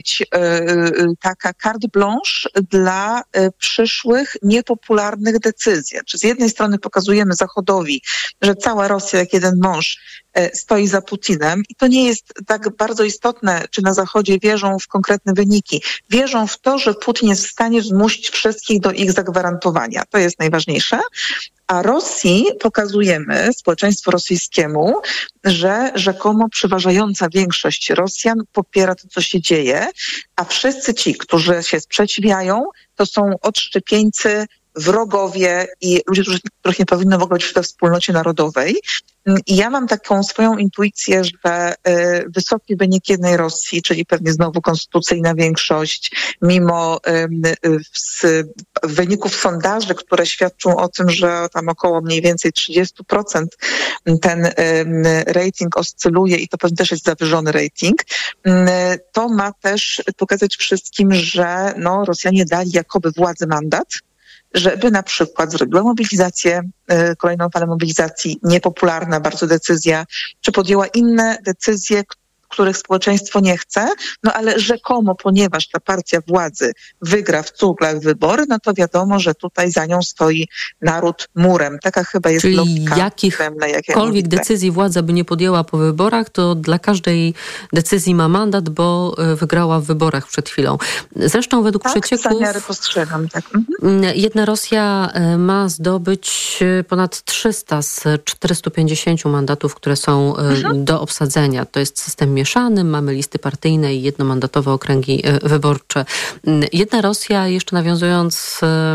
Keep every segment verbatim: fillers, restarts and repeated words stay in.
taka carte blanche dla przyszłych niepopularnych decyzji. Czy z jednej strony pokazujemy Zachodowi, że cała Rosja jak jeden mąż stoi za Putinem i to nie jest tak bardzo istotne, czy na Zachodzie wierzą w konkretne wyniki. Wierzą w to, że Putin jest w stanie zmusić wszystkich do ich zagwarantowania. To jest najważniejsze. A Rosji pokazujemy, społeczeństwu rosyjskiemu, że rzekomo przeważająca większość Rosjan popiera to, co się dzieje, a wszyscy ci, którzy się sprzeciwiają, to są odszczepieńcy, wrogowie i ludzie, których nie powinno w ogóle być we wspólnocie narodowej. I ja mam taką swoją intuicję, że y, wysoki wynik jednej Rosji, czyli pewnie znowu konstytucyjna większość, mimo y, y, z, wyników sondaży, które świadczą o tym, że tam około mniej więcej trzydzieści procent ten y, rating oscyluje i to pewnie też jest zawyżony rating, y, to ma też pokazać wszystkim, że no, Rosjanie dali jakoby władzy mandat, żeby na przykład zrobiła mobilizację, y, kolejną falę mobilizacji, niepopularna bardzo decyzja, czy podjęła inne decyzje, których społeczeństwo nie chce, no ale rzekomo, ponieważ ta partia władzy wygra w cuglach wybory, no to wiadomo, że tutaj za nią stoi naród murem. Taka chyba jest Czyli logika Kremla, jakichkolwiek decyzji władza by nie podjęła po wyborach, to dla każdej decyzji ma mandat, bo wygrała w wyborach przed chwilą. Zresztą według tak, przecieków zamiary postrzegam, tak. Mhm. jedna Rosja ma zdobyć ponad trzysta z czterystu pięćdziesięciu mandatów, które są mhm. do obsadzenia. To jest system mieszanym, mamy listy partyjne i jednomandatowe okręgi wyborcze. Jedna Rosja, jeszcze nawiązując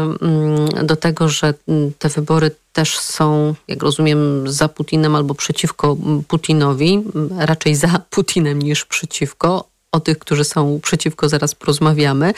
do tego, że te wybory też są, jak rozumiem, za Putinem albo przeciwko Putinowi, raczej za Putinem niż przeciwko. O tych, którzy są przeciwko, zaraz porozmawiamy.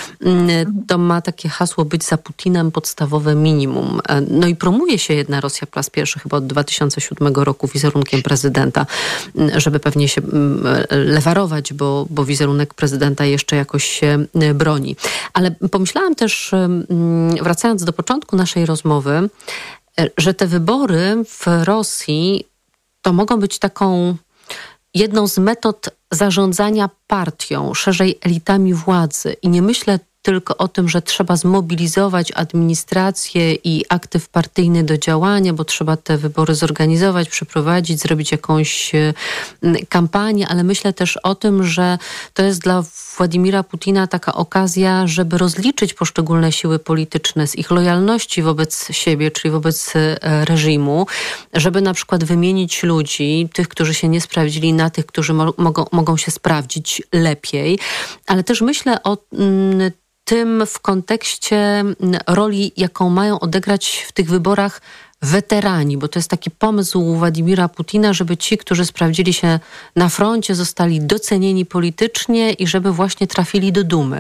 To ma takie hasło być za Putinem podstawowe minimum. No i promuje się jedna Rosja po raz pierwszy chyba od dwa tysiące siódmego roku wizerunkiem prezydenta, żeby pewnie się lewarować, bo, bo wizerunek prezydenta jeszcze jakoś się broni. Ale pomyślałam też, wracając do początku naszej rozmowy, że te wybory w Rosji to mogą być taką jedną z metod zarządzania partią, szerzej elitami władzy. I nie myślę tylko o tym, że trzeba zmobilizować administrację i aktyw partyjny do działania, bo trzeba te wybory zorganizować, przeprowadzić, zrobić jakąś kampanię, ale myślę też o tym, że to jest dla Władimira Putina taka okazja, żeby rozliczyć poszczególne siły polityczne z ich lojalności wobec siebie, czyli wobec reżimu, żeby na przykład wymienić ludzi, tych, którzy się nie sprawdzili, na tych, którzy mo- mogą, mogą się sprawdzić lepiej. Ale też myślę o mm, tym w kontekście roli, jaką mają odegrać w tych wyborach weterani, bo to jest taki pomysł Władimira Putina, żeby ci, którzy sprawdzili się na froncie, zostali docenieni politycznie i żeby właśnie trafili do Dumy.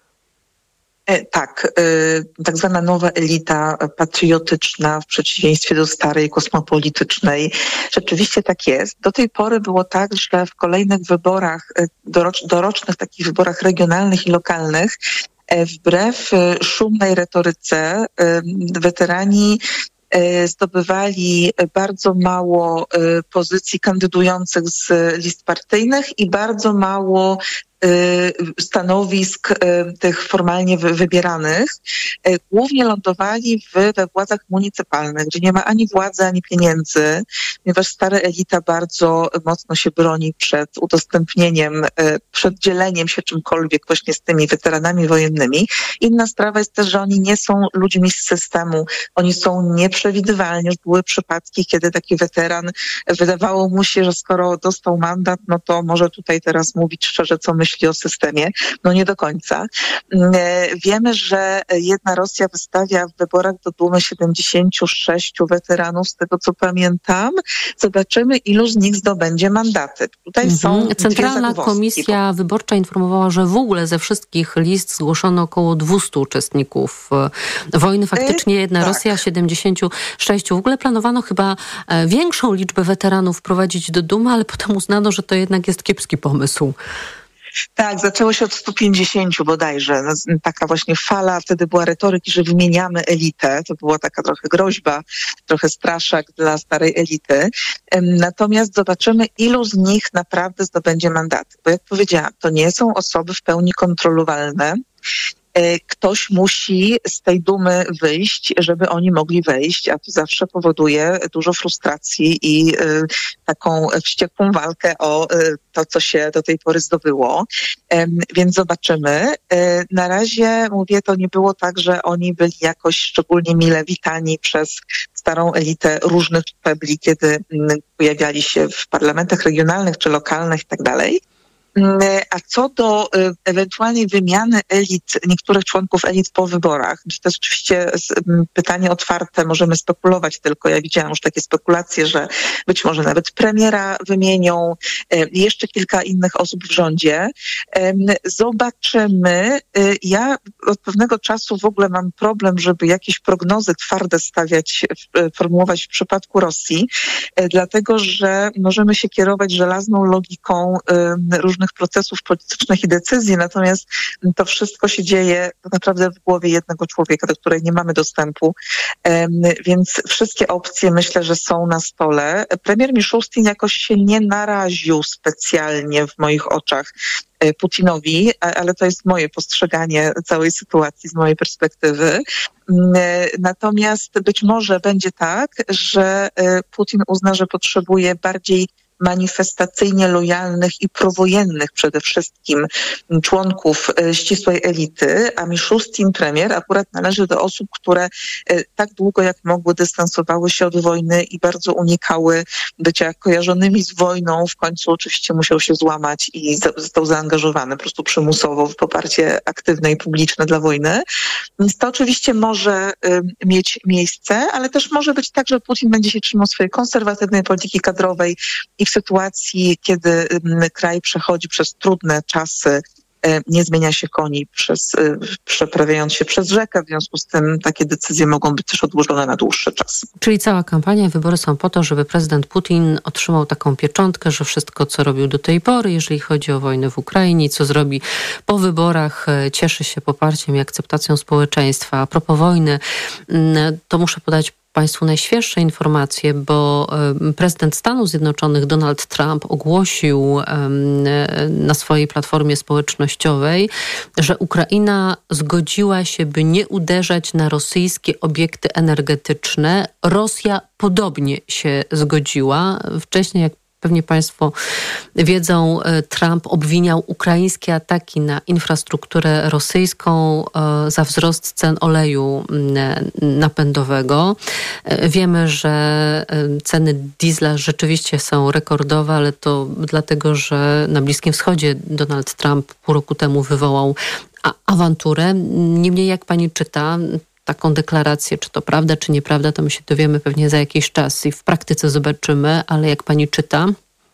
Tak, tak zwana nowa elita patriotyczna w przeciwieństwie do starej kosmopolitycznej. Rzeczywiście tak jest. Do tej pory było tak, że w kolejnych wyborach, dorocz, dorocznych takich wyborach regionalnych i lokalnych, wbrew szumnej retoryce weterani zdobywali bardzo mało pozycji kandydujących z list partyjnych i bardzo mało stanowisk tych formalnie wybieranych, głównie lądowali w, we władzach municypalnych, gdzie nie ma ani władzy, ani pieniędzy, ponieważ stara elita bardzo mocno się broni przed udostępnieniem, przed dzieleniem się czymkolwiek właśnie z tymi weteranami wojennymi. Inna sprawa jest też, że oni nie są ludźmi z systemu, oni są nieprzewidywalni. Już były przypadki, kiedy taki weteran wydawało mu się, że skoro dostał mandat, no to może tutaj teraz mówić szczerze, co myśli o systemie. No nie do końca. Wiemy, że jedna Rosja wystawia w wyborach do Dumy siedemdziesięciu sześciu weteranów, z tego co pamiętam. Zobaczymy, ilu z nich zdobędzie mandaty. Tutaj mhm. są Centralna Komisja Wyborcza informowała, że w ogóle ze wszystkich list zgłoszono około dwieście uczestników wojny. Faktycznie jedna tak. Rosja, siedemdziesięciu sześciu. W ogóle planowano chyba większą liczbę weteranów wprowadzić do Dumy, ale potem uznano, że to jednak jest kiepski pomysł. Tak, zaczęło się od stu pięćdziesięciu bodajże. Taka właśnie fala, wtedy była retoryki, że wymieniamy elitę. To była taka trochę groźba, trochę straszak dla starej elity. Natomiast zobaczymy, ilu z nich naprawdę zdobędzie mandaty. Bo jak powiedziałam, to nie są osoby w pełni kontrolowalne. Ktoś musi z tej dumy wyjść, żeby oni mogli wejść, a to zawsze powoduje dużo frustracji i y, taką wściekłą walkę o y, to, co się do tej pory zdobyło. Y, więc zobaczymy. Y, na razie, mówię, to nie było tak, że oni byli jakoś szczególnie mile witani przez starą elitę różnych szczebli, kiedy y, pojawiali się w parlamentach regionalnych czy lokalnych i tak dalej. A co do ewentualnej wymiany elit, niektórych członków elit po wyborach, to jest oczywiście pytanie otwarte, możemy spekulować tylko. Ja widziałam już takie spekulacje, że być może nawet premiera wymienią, jeszcze kilka innych osób w rządzie. Zobaczymy. Ja od pewnego czasu w ogóle mam problem, żeby jakieś prognozy twarde stawiać, formułować w przypadku Rosji, dlatego że możemy się kierować żelazną logiką różnych procesów politycznych i decyzji, natomiast to wszystko się dzieje tak naprawdę w głowie jednego człowieka, do której nie mamy dostępu, więc wszystkie opcje myślę, że są na stole. Premier Miszustin jakoś się nie naraził specjalnie w moich oczach Putinowi, ale to jest moje postrzeganie całej sytuacji z mojej perspektywy. Natomiast być może będzie tak, że Putin uzna, że potrzebuje bardziej manifestacyjnie lojalnych i prowojennych przede wszystkim członków ścisłej elity, a Miszustin, premier, akurat należy do osób, które tak długo jak mogły dystansowały się od wojny i bardzo unikały bycia kojarzonymi z wojną. W końcu oczywiście musiał się złamać i został zaangażowany po prostu przymusowo w poparcie aktywne i publiczne dla wojny. Więc to oczywiście może mieć miejsce, ale też może być tak, że Putin będzie się trzymał swojej konserwatywnej polityki kadrowej i w sytuacji, kiedy kraj przechodzi przez trudne czasy, nie zmienia się koni przez, przeprawiając się przez rzekę, w związku z tym takie decyzje mogą być też odłożone na dłuższy czas. Czyli cała kampania, wybory są po to, żeby prezydent Putin otrzymał taką pieczątkę, że wszystko, co robił do tej pory, jeżeli chodzi o wojnę w Ukrainie, co zrobi po wyborach, cieszy się poparciem i akceptacją społeczeństwa. A propos wojny, to muszę podać Państwu najświeższe informacje, bo prezydent Stanów Zjednoczonych Donald Trump ogłosił na swojej platformie społecznościowej, że Ukraina zgodziła się, by nie uderzać na rosyjskie obiekty energetyczne. Rosja podobnie się zgodziła. Wcześniej, jak pewnie Państwo wiedzą, Trump obwiniał ukraińskie ataki na infrastrukturę rosyjską za wzrost cen oleju napędowego. Wiemy, że ceny diesla rzeczywiście są rekordowe, ale to dlatego, że na Bliskim Wschodzie Donald Trump pół roku temu wywołał awanturę. Niemniej, jak pani czyta taką deklarację, czy to prawda, czy nieprawda, to my się dowiemy pewnie za jakiś czas i w praktyce zobaczymy, ale jak pani czyta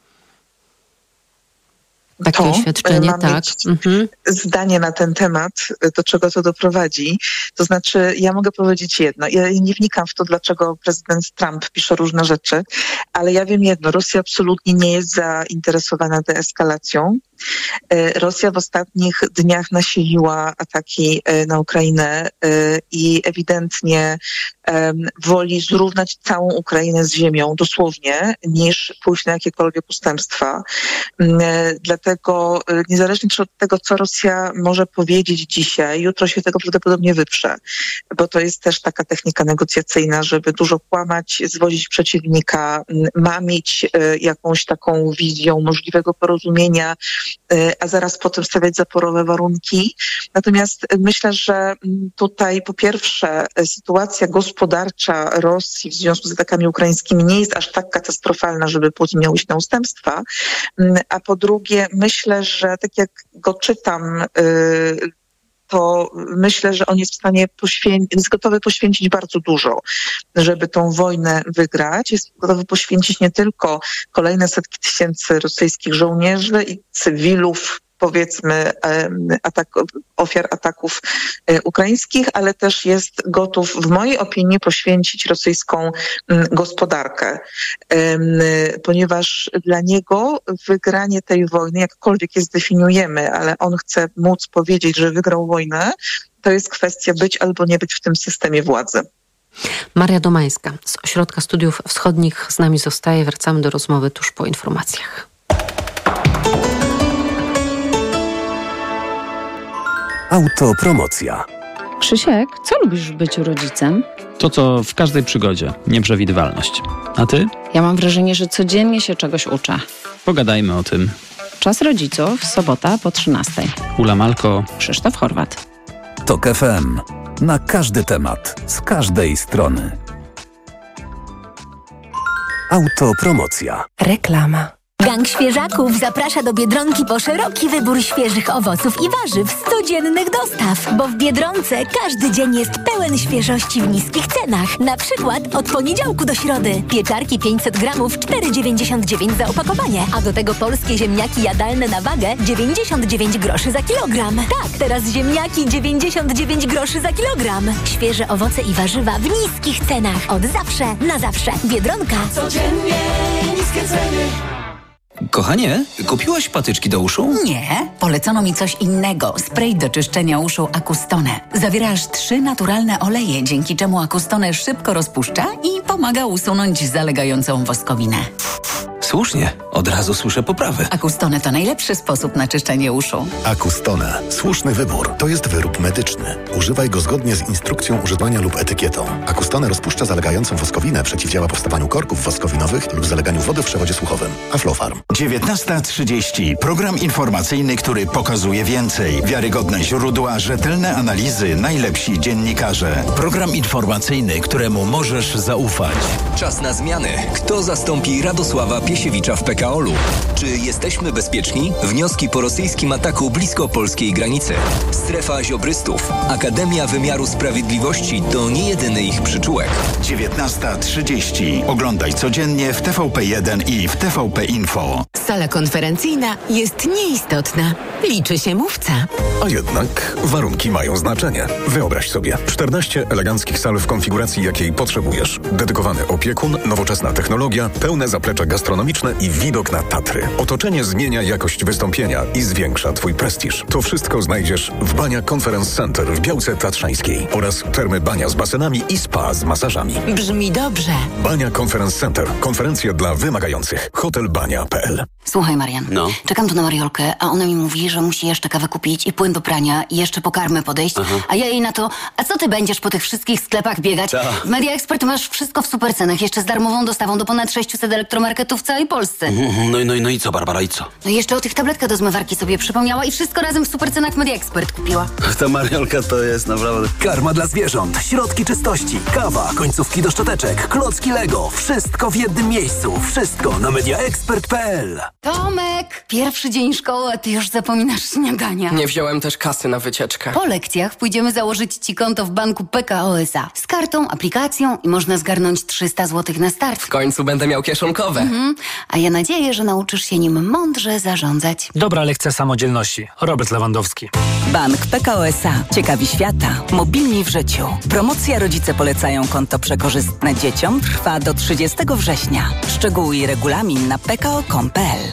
takie to oświadczenie, tak. Mhm. Zdanie na ten temat, do czego to doprowadzi. To znaczy, ja mogę powiedzieć jedno. Ja nie wnikam w to, dlaczego prezydent Trump pisze różne rzeczy, ale ja wiem jedno. Rosja absolutnie nie jest zainteresowana deeskalacją. Rosja w ostatnich dniach nasiliła ataki na Ukrainę i ewidentnie woli zrównać całą Ukrainę z ziemią, dosłownie, niż pójść na jakiekolwiek ustępstwa. Dlatego niezależnie od tego, co Rosja może powiedzieć dzisiaj, jutro się tego prawdopodobnie wyprze, bo to jest też taka technika negocjacyjna, żeby dużo kłamać, zwodzić przeciwnika, mamić jakąś taką wizją możliwego porozumienia, a zaraz potem stawiać zaporowe warunki. Natomiast myślę, że tutaj po pierwsze sytuacja gospodarcza Rosji w związku z atakami ukraińskimi nie jest aż tak katastrofalna, żeby Putin miał iść na ustępstwa, a po drugie myślę, że tak jak go czytam, to myślę, że on jest w stanie poświęcić, jest gotowy poświęcić bardzo dużo, żeby tą wojnę wygrać. Jest gotowy poświęcić nie tylko kolejne setki tysięcy rosyjskich żołnierzy i cywilów, powiedzmy atak, ofiar ataków ukraińskich, ale też jest gotów w mojej opinii poświęcić rosyjską gospodarkę, ponieważ dla niego wygranie tej wojny, jakkolwiek je zdefiniujemy, ale on chce móc powiedzieć, że wygrał wojnę, to jest kwestia być albo nie być w tym systemie władzy. Maria Domańska z Ośrodka Studiów Wschodnich z nami zostaje. Wracamy do rozmowy tuż po informacjach. Autopromocja. Krzysiek, co lubisz w byciu rodzicem? To, co w każdej przygodzie. Nieprzewidywalność. A ty? Ja mam wrażenie, że codziennie się czegoś uczę. Pogadajmy o tym. Czas rodziców, sobota po trzynastej. Ula Malko. Krzysztof Horwat. Tok F M. Na każdy temat, z każdej strony. Autopromocja. Reklama. Gang Świeżaków zaprasza do Biedronki po szeroki wybór świeżych owoców i warzyw z codziennych dostaw, bo w Biedronce każdy dzień jest pełen świeżości w niskich cenach. Na przykład od poniedziałku do środy. Pieczarki pięćset gramów, cztery dziewięćdziesiąt dziewięć za opakowanie, a do tego polskie ziemniaki jadalne na wagę dziewięćdziesiąt dziewięć groszy za kilogram. Tak, teraz ziemniaki dziewięćdziesiąt dziewięć groszy za kilogram. Świeże owoce i warzywa w niskich cenach. Od zawsze, na zawsze. Biedronka. Codziennie niskie ceny. Kochanie, kupiłaś patyczki do uszu? Nie, polecono mi coś innego. Spray do czyszczenia uszu Acustone. Zawiera aż trzy naturalne oleje, dzięki czemu Acustone szybko rozpuszcza i pomaga usunąć zalegającą woskowinę. Słusznie, od razu słyszę poprawy. Acustone to najlepszy sposób na czyszczenie uszu. Acustone. Słuszny wybór. To jest wyrób medyczny. Używaj go zgodnie z instrukcją używania lub etykietą. Acustone rozpuszcza zalegającą woskowinę, przeciwdziała powstawaniu korków woskowinowych lub zaleganiu wody w przewodzie słuchowym. Aflofarm. dziewiętnasta trzydzieści. Program informacyjny, który pokazuje więcej. Wiarygodne źródła, rzetelne analizy, najlepsi dziennikarze. Program informacyjny, któremu możesz zaufać. Czas na zmiany. Kto zastąpi Radosława Piesiewicza w P K O L u? Czy jesteśmy bezpieczni? Wnioski po rosyjskim ataku blisko polskiej granicy. Strefa ziobrystów. Akademia Wymiaru Sprawiedliwości to nie jedyny ich przyczółek. dziewiętnasta trzydzieści. Oglądaj codziennie w T V P jeden i w T V P Info. Sala konferencyjna jest nieistotna. Liczy się mówca. A jednak warunki mają znaczenie. Wyobraź sobie czternaście eleganckich sal w konfiguracji, jakiej potrzebujesz. Dedykowany opiekun, nowoczesna technologia, pełne zaplecze gastronomiczne i widok na Tatry. Otoczenie zmienia jakość wystąpienia i zwiększa Twój prestiż. To wszystko znajdziesz w Bania Conference Center w Białce Tatrzańskiej oraz Termy Bania z basenami i spa z masażami. Brzmi dobrze. Bania Conference Center. Konferencje dla wymagających. hotel bania kropka p l. Słuchaj, Marian. No. Czekam tu na Mariolkę, a ona mi mówi, że musi jeszcze kawę kupić i płyn do prania i jeszcze po karmę podejść. Aha. A ja jej na to, a co ty będziesz po tych wszystkich sklepach biegać? Ta. W Media Expert masz wszystko w supercenach, jeszcze z darmową dostawą do ponad sześciuset elektromarketów w całej Polsce. No i, no i, no i co, Barbara, i co? No i jeszcze o tych tabletkach do zmywarki sobie przypomniała i wszystko razem w supercenach w Media Expert kupiła. Ta Mariolka to jest naprawdę... Karma dla zwierząt, środki czystości, kawa, końcówki do szczoteczek, klocki Lego. Wszystko w jednym miejscu. Wszystko na media expert kropka p l. Tomek! Pierwszy dzień szkoły, a ty już zapominasz śniadania. Nie wziąłem też kasy na wycieczkę. Po lekcjach pójdziemy założyć ci konto w banku P K O S A. Z kartą, aplikacją i można zgarnąć trzysta złotych na start. W końcu będę miał kieszonkowe. Mhm. A ja nadzieję, że nauczysz się nim mądrze zarządzać. Dobra lekcja samodzielności. Robert Lewandowski. Bank P K O S A. Ciekawi świata. Mobilni w życiu. Promocja Rodzice polecają konto przekorzystne dzieciom trwa do trzydziestego września. Szczegóły i regulamin na p k o kropka com kropka p l.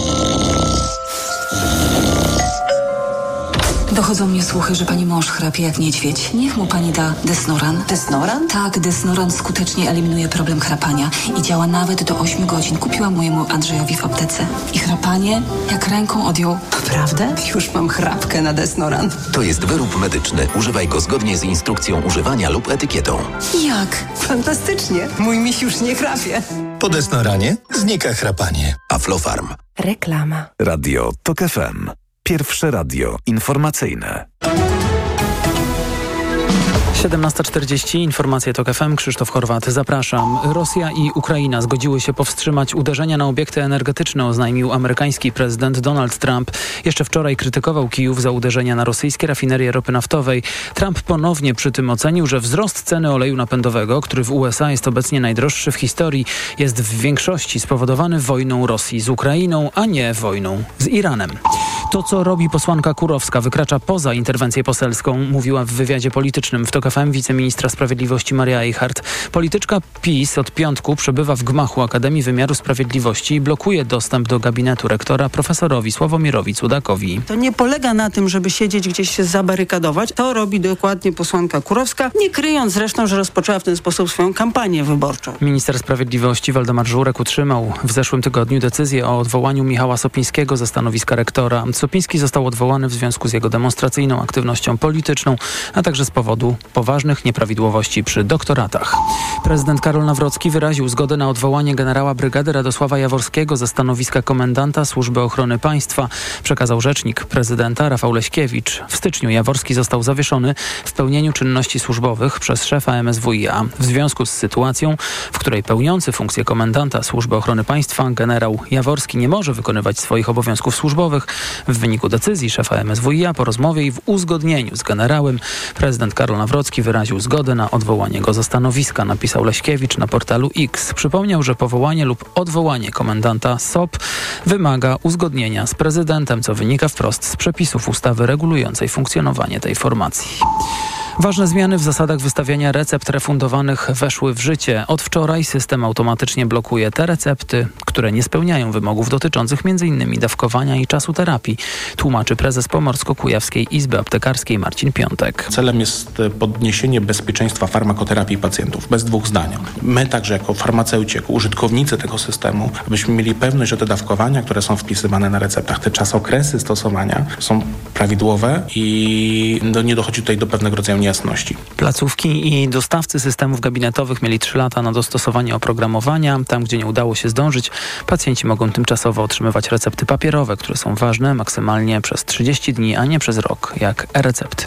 Dochodzą mnie słuchy, że pani mąż chrapie jak niedźwiedź. Niech mu pani da Desnoran. Desnoran? Tak, Desnoran skutecznie eliminuje problem chrapania i działa nawet do ośmiu godzin. Kupiłam mojemu Andrzejowi w aptece. I chrapanie jak ręką odjął. Naprawdę? Już mam chrapkę na Desnoran. To jest wyrób medyczny. Używaj go zgodnie z instrukcją używania lub etykietą. Jak? Fantastycznie. Mój miś już nie chrapie. Po Desnoranie znika chrapanie. Aflofarm. Reklama. Radio Tok F M. Pierwsze radio informacyjne. siedemnasta czterdzieści, informacje Tok F M, Krzysztof Horwat, zapraszam. Rosja i Ukraina zgodziły się powstrzymać uderzenia na obiekty energetyczne, oznajmił amerykański prezydent Donald Trump. Jeszcze wczoraj krytykował Kijów za uderzenia na rosyjskie rafinerie ropy naftowej. Trump ponownie przy tym ocenił, że wzrost ceny oleju napędowego, który w U S A jest obecnie najdroższy w historii, jest w większości spowodowany wojną Rosji z Ukrainą, a nie wojną z Iranem. To, co robi posłanka Kurowska, wykracza poza interwencję poselską, mówiła w wywiadzie politycznym w TOK F M wiceministra sprawiedliwości Maria Eichhardt. Polityczka PiS od piątku przebywa w gmachu Akademii Wymiaru Sprawiedliwości i blokuje dostęp do gabinetu rektora profesorowi Sławomirowi Cudakowi. To nie polega na tym, żeby siedzieć gdzieś się zabarykadować. To robi dokładnie posłanka Kurowska, nie kryjąc zresztą, że rozpoczęła w ten sposób swoją kampanię wyborczą. Minister sprawiedliwości Waldemar Żurek utrzymał w zeszłym tygodniu decyzję o odwołaniu Michała Sopińskiego ze stanowiska rektora. Sopiński został odwołany w związku z jego demonstracyjną aktywnością polityczną, a także z powodu poważnych nieprawidłowości przy doktoratach. Prezydent Karol Nawrocki wyraził zgodę na odwołanie generała brygady Radosława Jaworskiego ze stanowiska komendanta Służby Ochrony Państwa, przekazał rzecznik prezydenta Rafał Leśkiewicz. W styczniu Jaworski został zawieszony w pełnieniu czynności służbowych przez szefa M S W i A. W związku z sytuacją, w której pełniący funkcję komendanta Służby Ochrony Państwa generał Jaworski nie może wykonywać swoich obowiązków służbowych, w wyniku decyzji szefa M S W i A po rozmowie i w uzgodnieniu z generałem prezydent Karol Nawrocki wyraził zgodę na odwołanie go ze stanowiska, napisał Leśkiewicz na portalu X. Przypomniał, że powołanie lub odwołanie komendanta S O P wymaga uzgodnienia z prezydentem, co wynika wprost z przepisów ustawy regulującej funkcjonowanie tej formacji. Ważne zmiany w zasadach wystawiania recept refundowanych weszły w życie. Od wczoraj system automatycznie blokuje te recepty, które nie spełniają wymogów dotyczących m in dawkowania i czasu terapii, tłumaczy prezes Pomorsko-Kujawskiej Izby Aptekarskiej Marcin Piątek. Celem jest podniesienie bezpieczeństwa farmakoterapii pacjentów, bez dwóch zdań. My także jako farmaceuci, jako użytkownicy tego systemu, abyśmy mieli pewność, że te dawkowania, które są wpisywane na receptach, te czasokresy stosowania są prawidłowe i no, nie dochodzi tutaj do pewnego rodzaju niejasności. Placówki i dostawcy systemów gabinetowych mieli trzy lata na dostosowanie oprogramowania. Tam, gdzie nie udało się zdążyć, pacjenci mogą tymczasowo otrzymywać recepty papierowe, które są ważne maksymalnie przez trzydzieści dni, a nie przez rok, jak e-recepty.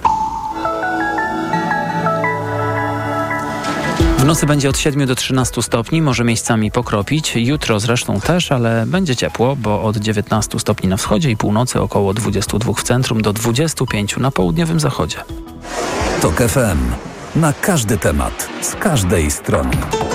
W nocy będzie od siedmiu do trzynastu stopni, może miejscami pokropić. Jutro zresztą też, ale będzie ciepło, bo od dziewiętnastu stopni na wschodzie i północy, około dwudziestu dwóch w centrum, do dwudziestu pięciu na południowym zachodzie. TOK F M. Na każdy temat, z każdej strony.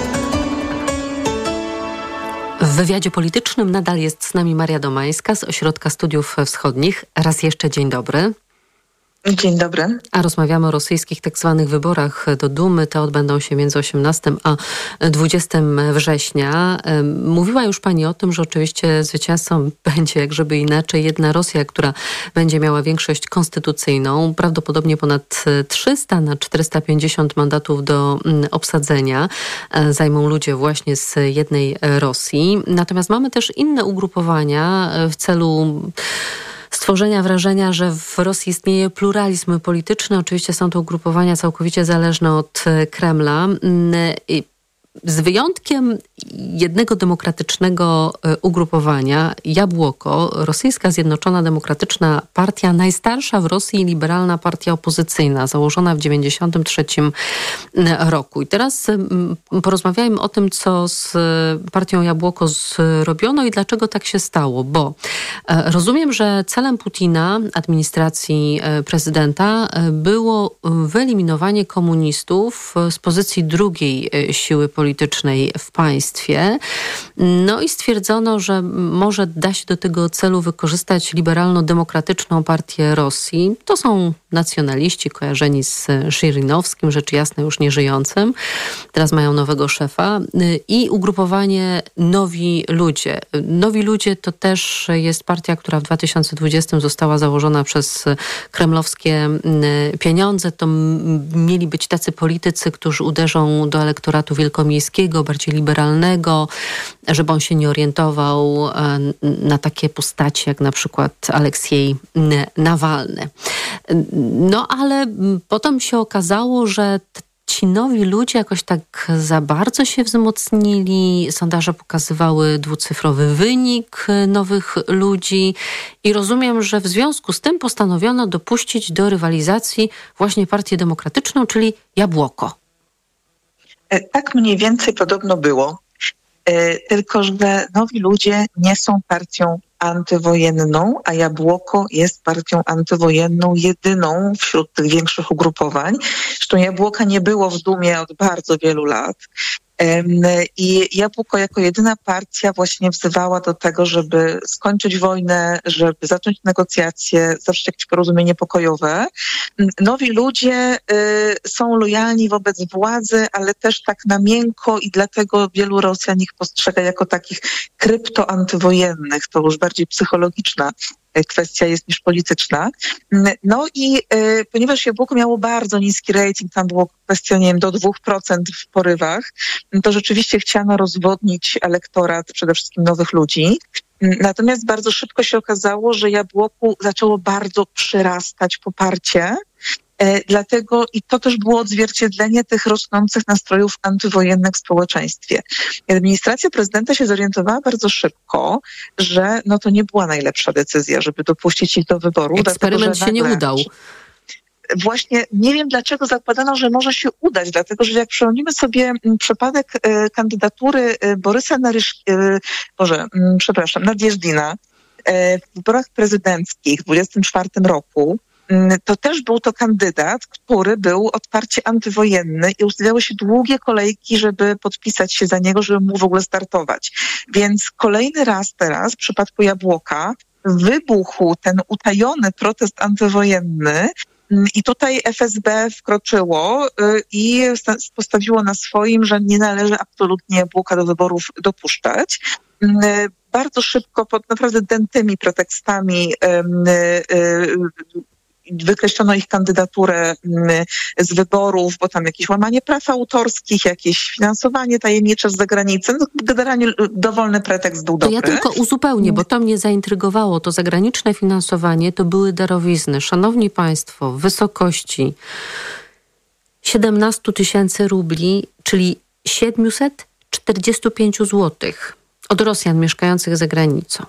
W wywiadzie politycznym nadal jest z nami Maria Domańska z Ośrodka Studiów Wschodnich. Raz jeszcze dzień dobry. Dzień dobry. A rozmawiamy o rosyjskich tak zwanych wyborach do Dumy. Te odbędą się między osiemnastego a dwudziestego września. Mówiła już pani o tym, że oczywiście zwycięzcą będzie, jak żeby inaczej, jedna Rosja, która będzie miała większość konstytucyjną. Prawdopodobnie ponad trzysta na czterysta pięćdziesiąt mandatów do obsadzenia zajmą ludzie właśnie z jednej Rosji. Natomiast mamy też inne ugrupowania w celu stworzenia wrażenia, że w Rosji istnieje pluralizm polityczny. Oczywiście są to ugrupowania całkowicie zależne od Kremla. Z wyjątkiem jednego demokratycznego ugrupowania, Jabłoko, rosyjska Zjednoczona Demokratyczna Partia, najstarsza w Rosji liberalna partia opozycyjna, założona w dziewięćdziesiątym trzecim roku. I teraz porozmawiajmy o tym, co z partią Jabłoko zrobiono i dlaczego tak się stało, bo rozumiem, że celem Putina, administracji prezydenta, było wyeliminowanie komunistów z pozycji drugiej siły politycznej w państwie. No i stwierdzono, że może da się do tego celu wykorzystać liberalno-demokratyczną partię Rosji. To są nacjonaliści kojarzeni z Szyrinowskim, rzecz jasna już nieżyjącym. Teraz mają nowego szefa. I ugrupowanie Nowi Ludzie. Nowi Ludzie to też jest partia, która w dwa tysiące dwudziestym została założona przez kremlowskie pieniądze. To mieli być tacy politycy, którzy uderzą do elektoratu wielkomiejskiego, bardziej liberalnego, żeby on się nie orientował na takie postaci jak na przykład Aleksiej Nawalny. No ale potem się okazało, że ci nowi ludzie jakoś tak za bardzo się wzmocnili. Sondaże pokazywały dwucyfrowy wynik nowych ludzi i rozumiem, że w związku z tym postanowiono dopuścić do rywalizacji właśnie Partię Demokratyczną, czyli Jabłoko. Tak mniej więcej podobno było, tylko że Nowi Ludzie nie są partią antywojenną, a Jabłoko jest partią antywojenną jedyną wśród tych większych ugrupowań. Zresztą Jabłoka nie było w Dumie od bardzo wielu lat. I Jabłko jako jedyna partia właśnie wzywała do tego, żeby skończyć wojnę, żeby zacząć negocjacje, zawrzeć jakieś porozumienie pokojowe. Nowi ludzie są lojalni wobec władzy, ale też tak na miękko i dlatego wielu Rosjan ich postrzega jako takich kryptoantywojennych. To już bardziej psychologiczna kwestia jest niż polityczna. No i y, ponieważ Jabłko miało bardzo niski rating, tam było kwestia, nie wiem, do dwóch procent w porywach, to rzeczywiście chciano rozwodnić elektorat, przede wszystkim nowych ludzi. Natomiast bardzo szybko się okazało, że Jabłoku zaczęło bardzo przyrastać poparcie. E, dlatego i to też było odzwierciedlenie tych rosnących nastrojów antywojennych w społeczeństwie. Administracja prezydenta się zorientowała bardzo szybko, że no to nie była najlepsza decyzja, żeby dopuścić ich do wyboru. Eksperyment dlatego, się nie udał. Właśnie nie wiem, dlaczego zakładano, że może się udać, dlatego że jak przypomnimy sobie przypadek e, kandydatury e, Borysa Narysz, e, Boże, m, przepraszam, Nadjeżdina e, w wyborach prezydenckich w dwudziestym czwartym roku, to też był to kandydat, który był otwarcie antywojenny i ustawiały się długie kolejki, żeby podpisać się za niego, żeby mógł w ogóle startować. Więc kolejny raz teraz w przypadku Jabłoka wybuchł ten utajony protest antywojenny i tutaj F S B wkroczyło i postawiło na swoim, że nie należy absolutnie Jabłoka do wyborów dopuszczać. Bardzo szybko pod naprawdę dętymi pretekstami wykreślono ich kandydaturę z wyborów, bo tam jakieś łamanie praw autorskich, jakieś finansowanie tajemnicze z zagranicy. No, generalnie dowolny pretekst był dobry. To ja tylko uzupełnię, bo to mnie zaintrygowało. To zagraniczne finansowanie to były darowizny. Szanowni Państwo, w wysokości siedemnaście tysięcy rubli, czyli siedemset czterdzieści pięć złotych od Rosjan mieszkających za granicą.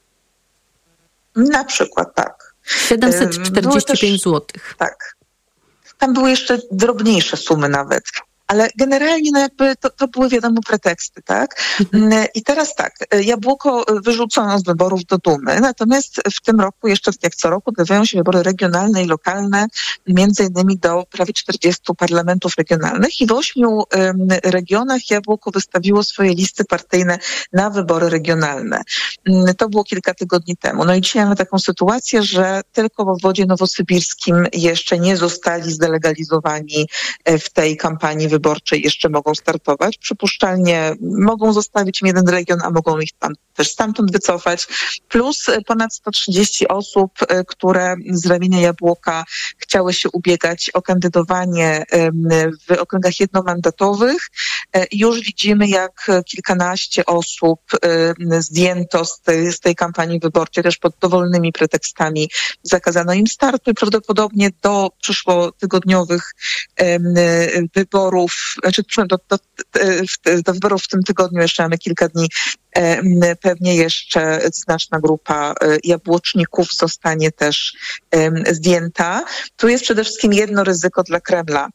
Na przykład tak. siedemset czterdzieści pięć złotych. Tak. Tam były jeszcze drobniejsze sumy nawet. Ale generalnie no jakby to, to były wiadomo preteksty, tak? Mhm. I teraz tak, Jabłko wyrzucono z wyborów do Dumy, natomiast w tym roku, jeszcze jak co roku, odbywają się wybory regionalne i lokalne, między innymi do prawie czterdziestu parlamentów regionalnych i w ośmiu um, regionach Jabłko wystawiło swoje listy partyjne na wybory regionalne. Um, to było kilka tygodni temu. No i dzisiaj mamy taką sytuację, że tylko w obwodzie nowosybirskim jeszcze nie zostali zdelegalizowani w tej kampanii wyborczej, jeszcze mogą startować. Przypuszczalnie mogą zostawić im jeden region, a mogą ich tam też stamtąd wycofać. Plus ponad sto trzydzieści osób, które z ramienia Jabłoka chciały się ubiegać o kandydowanie w okręgach jednomandatowych. Już widzimy, jak kilkanaście osób zdjęto z tej, z tej kampanii wyborczej, też pod dowolnymi pretekstami zakazano im startu i prawdopodobnie do przyszłotygodniowych wyborów, znaczy do, do, do wyborów w tym tygodniu jeszcze mamy kilka dni, pewnie jeszcze znaczna grupa jabłoczników zostanie też zdjęta. Tu jest przede wszystkim jedno ryzyko dla Kremla,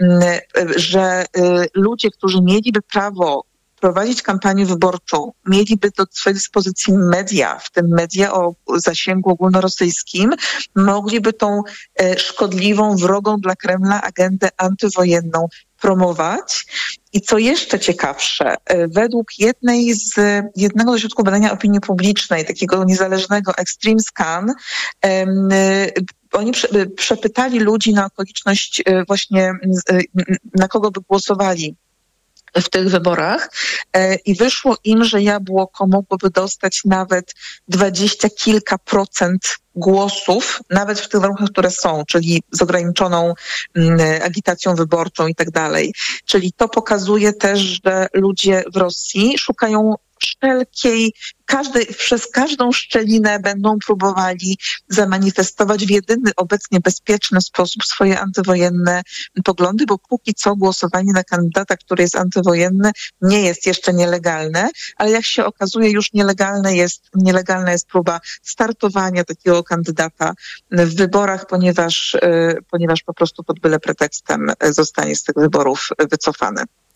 że ludzie, którzy mieliby prawo prowadzić kampanię wyborczą, mieliby do swojej dyspozycji media, w tym media o zasięgu ogólnorosyjskim, mogliby tą szkodliwą, wrogą dla Kremla agendę antywojenną promować. I co jeszcze ciekawsze, według jednej z, jednego z ośrodków badania opinii publicznej, takiego niezależnego Extreme Scan, um, oni prze, przepytali ludzi na okoliczność właśnie, na kogo by głosowali w tych wyborach i wyszło im, że Jabłko mogłoby dostać nawet dwadzieścia kilka procent głosów, nawet w tych warunkach, które są, czyli z ograniczoną agitacją wyborczą i tak dalej. Czyli to pokazuje też, że ludzie w Rosji szukają wszelkiej, każdej, przez każdą szczelinę będą próbowali zamanifestować w jedyny obecnie bezpieczny sposób swoje antywojenne poglądy, bo póki co głosowanie na kandydata, który jest antywojenny, nie jest jeszcze nielegalne, ale jak się okazuje, już nielegalne jest, nielegalna jest próba startowania takiego kandydata w wyborach, ponieważ, ponieważ po prostu pod byle pretekstem zostanie z tych wyborów wycofany.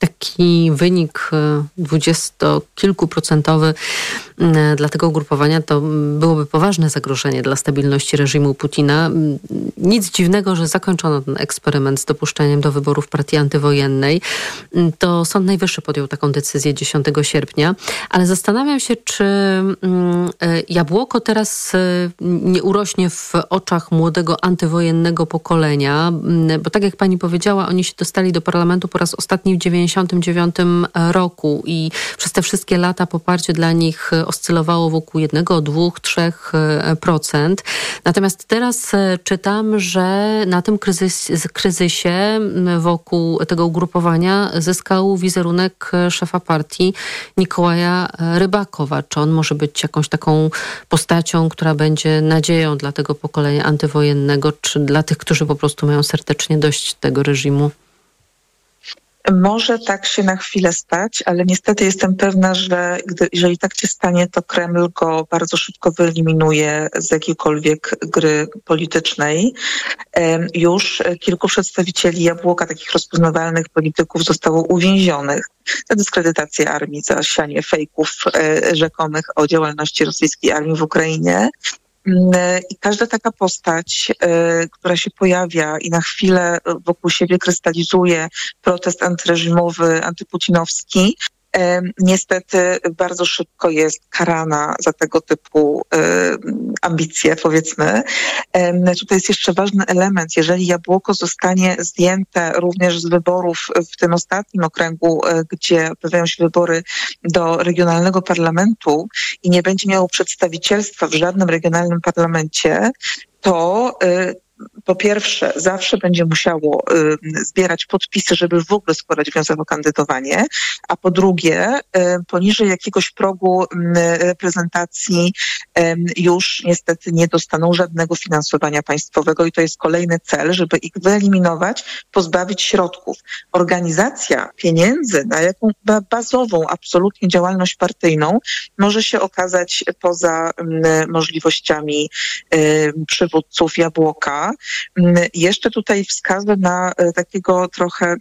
Taki wynik dwudziestokilkuprocentowy dla tego ugrupowania to byłoby poważne zagrożenie dla stabilności reżimu Putina. Nic dziwnego, że zakończono ten eksperyment z dopuszczeniem do wyborów partii antywojennej. To Sąd Najwyższy podjął taką decyzję dziesiątego sierpnia, ale zastanawiam się, czy jabłko teraz nie urośnie w oczach młodego antywojennego pokolenia, bo tak jak pani powiedziała, oni się dostali do parlamentu po raz ostatni w dziewięćdziesiątym dziewiątym roku i przez te wszystkie lata poparcie dla nich oscylowało wokół jednego, dwóch, trzech procent. Natomiast teraz czytam, że na tym kryzys, kryzysie wokół tego ugrupowania zyskał wizerunek szefa partii Mikołaja Rybakowa. Czy on może być jakąś taką postacią, która będzie nadzieją dla tego pokolenia antywojennego, czy dla tych, którzy po prostu mają serdecznie dość tego reżimu? Może tak się na chwilę stać, ale niestety jestem pewna, że gdy, jeżeli tak się stanie, to Kreml go bardzo szybko wyeliminuje z jakiejkolwiek gry politycznej. Już kilku przedstawicieli Jabłoka, takich rozpoznawalnych polityków, zostało uwięzionych za dyskredytację armii, za sianie fejków rzekomych o działalności rosyjskiej armii w Ukrainie. I każda taka postać, y, która się pojawia i na chwilę wokół siebie krystalizuje protest antyreżimowy, antyputinowski, y, niestety bardzo szybko jest karana za tego typu y, ambicje, powiedzmy. Y, tutaj jest jeszcze ważny element. Jeżeli Jabłoko zostanie zdjęte również z wyborów w tym ostatnim okręgu, y, gdzie odbywają się wybory do regionalnego parlamentu i nie będzie miało przedstawicielstwa w żadnym regionalnym parlamencie, to y, po pierwsze zawsze będzie musiało y, zbierać podpisy, żeby w ogóle składać wniosek o kandydowanie, a po drugie y, poniżej jakiegoś progu y, reprezentacji y, już niestety nie dostaną żadnego finansowania państwowego i to jest kolejny cel, żeby ich wyeliminować, pozbawić środków. Organizacja pieniędzy na jaką bazową absolutnie działalność partyjną może się okazać poza y, możliwościami y, przywódców Jabłoka. Jeszcze tutaj wskażę na takiego trochę,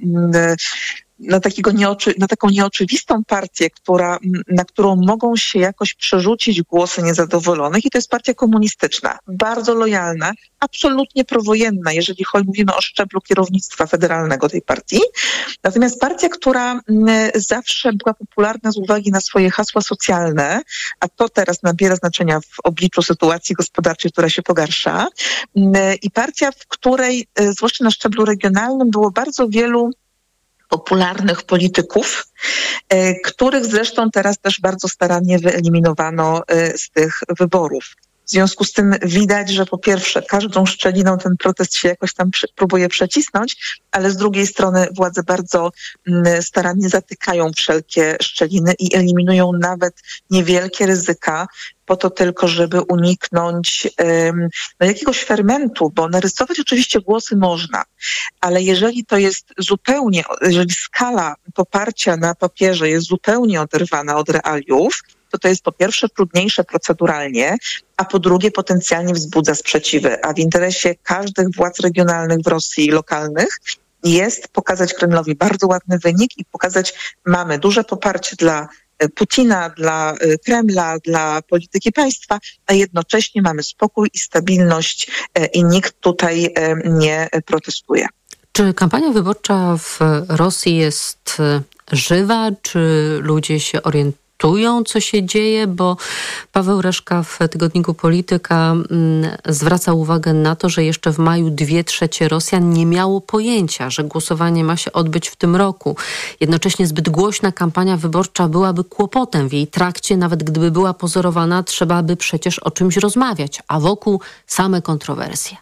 na, takiego nieoczy, na taką nieoczywistą partię, która, na którą mogą się jakoś przerzucić głosy niezadowolonych i to jest partia komunistyczna. Bardzo lojalna, absolutnie prowojenna, jeżeli chodzi, mówimy o szczeblu kierownictwa federalnego tej partii. Natomiast partia, która zawsze była popularna z uwagi na swoje hasła socjalne, a to teraz nabiera znaczenia w obliczu sytuacji gospodarczej, która się pogarsza. I partia, w której, zwłaszcza na szczeblu regionalnym, było bardzo wielu popularnych polityków, których zresztą teraz też bardzo starannie wyeliminowano z tych wyborów. W związku z tym widać, że po pierwsze każdą szczeliną ten protest się jakoś tam przy, próbuje przecisnąć, ale z drugiej strony władze bardzo m, starannie zatykają wszelkie szczeliny i eliminują nawet niewielkie ryzyka po to tylko, żeby uniknąć um, no, jakiegoś fermentu, bo narysować oczywiście głosy można, ale jeżeli to jest zupełnie, jeżeli skala poparcia na papierze jest zupełnie oderwana od realiów, to to jest po pierwsze trudniejsze proceduralnie, a po drugie potencjalnie wzbudza sprzeciwy. A w interesie każdych władz regionalnych w Rosji i lokalnych jest pokazać Kremlowi bardzo ładny wynik i pokazać, mamy duże poparcie dla Putina, dla Kremla, dla polityki państwa, a jednocześnie mamy spokój i stabilność i nikt tutaj nie protestuje. Czy kampania wyborcza w Rosji jest żywa? Czy ludzie się orientują, co się dzieje? Bo Paweł Reszka w tygodniku Polityka mm, zwraca uwagę na to, że jeszcze w maju dwie trzecie Rosjan nie miało pojęcia, że głosowanie ma się odbyć w tym roku. Jednocześnie zbyt głośna kampania wyborcza byłaby kłopotem w jej trakcie. Nawet gdyby była pozorowana, trzeba by przecież o czymś rozmawiać, a wokół same kontrowersje.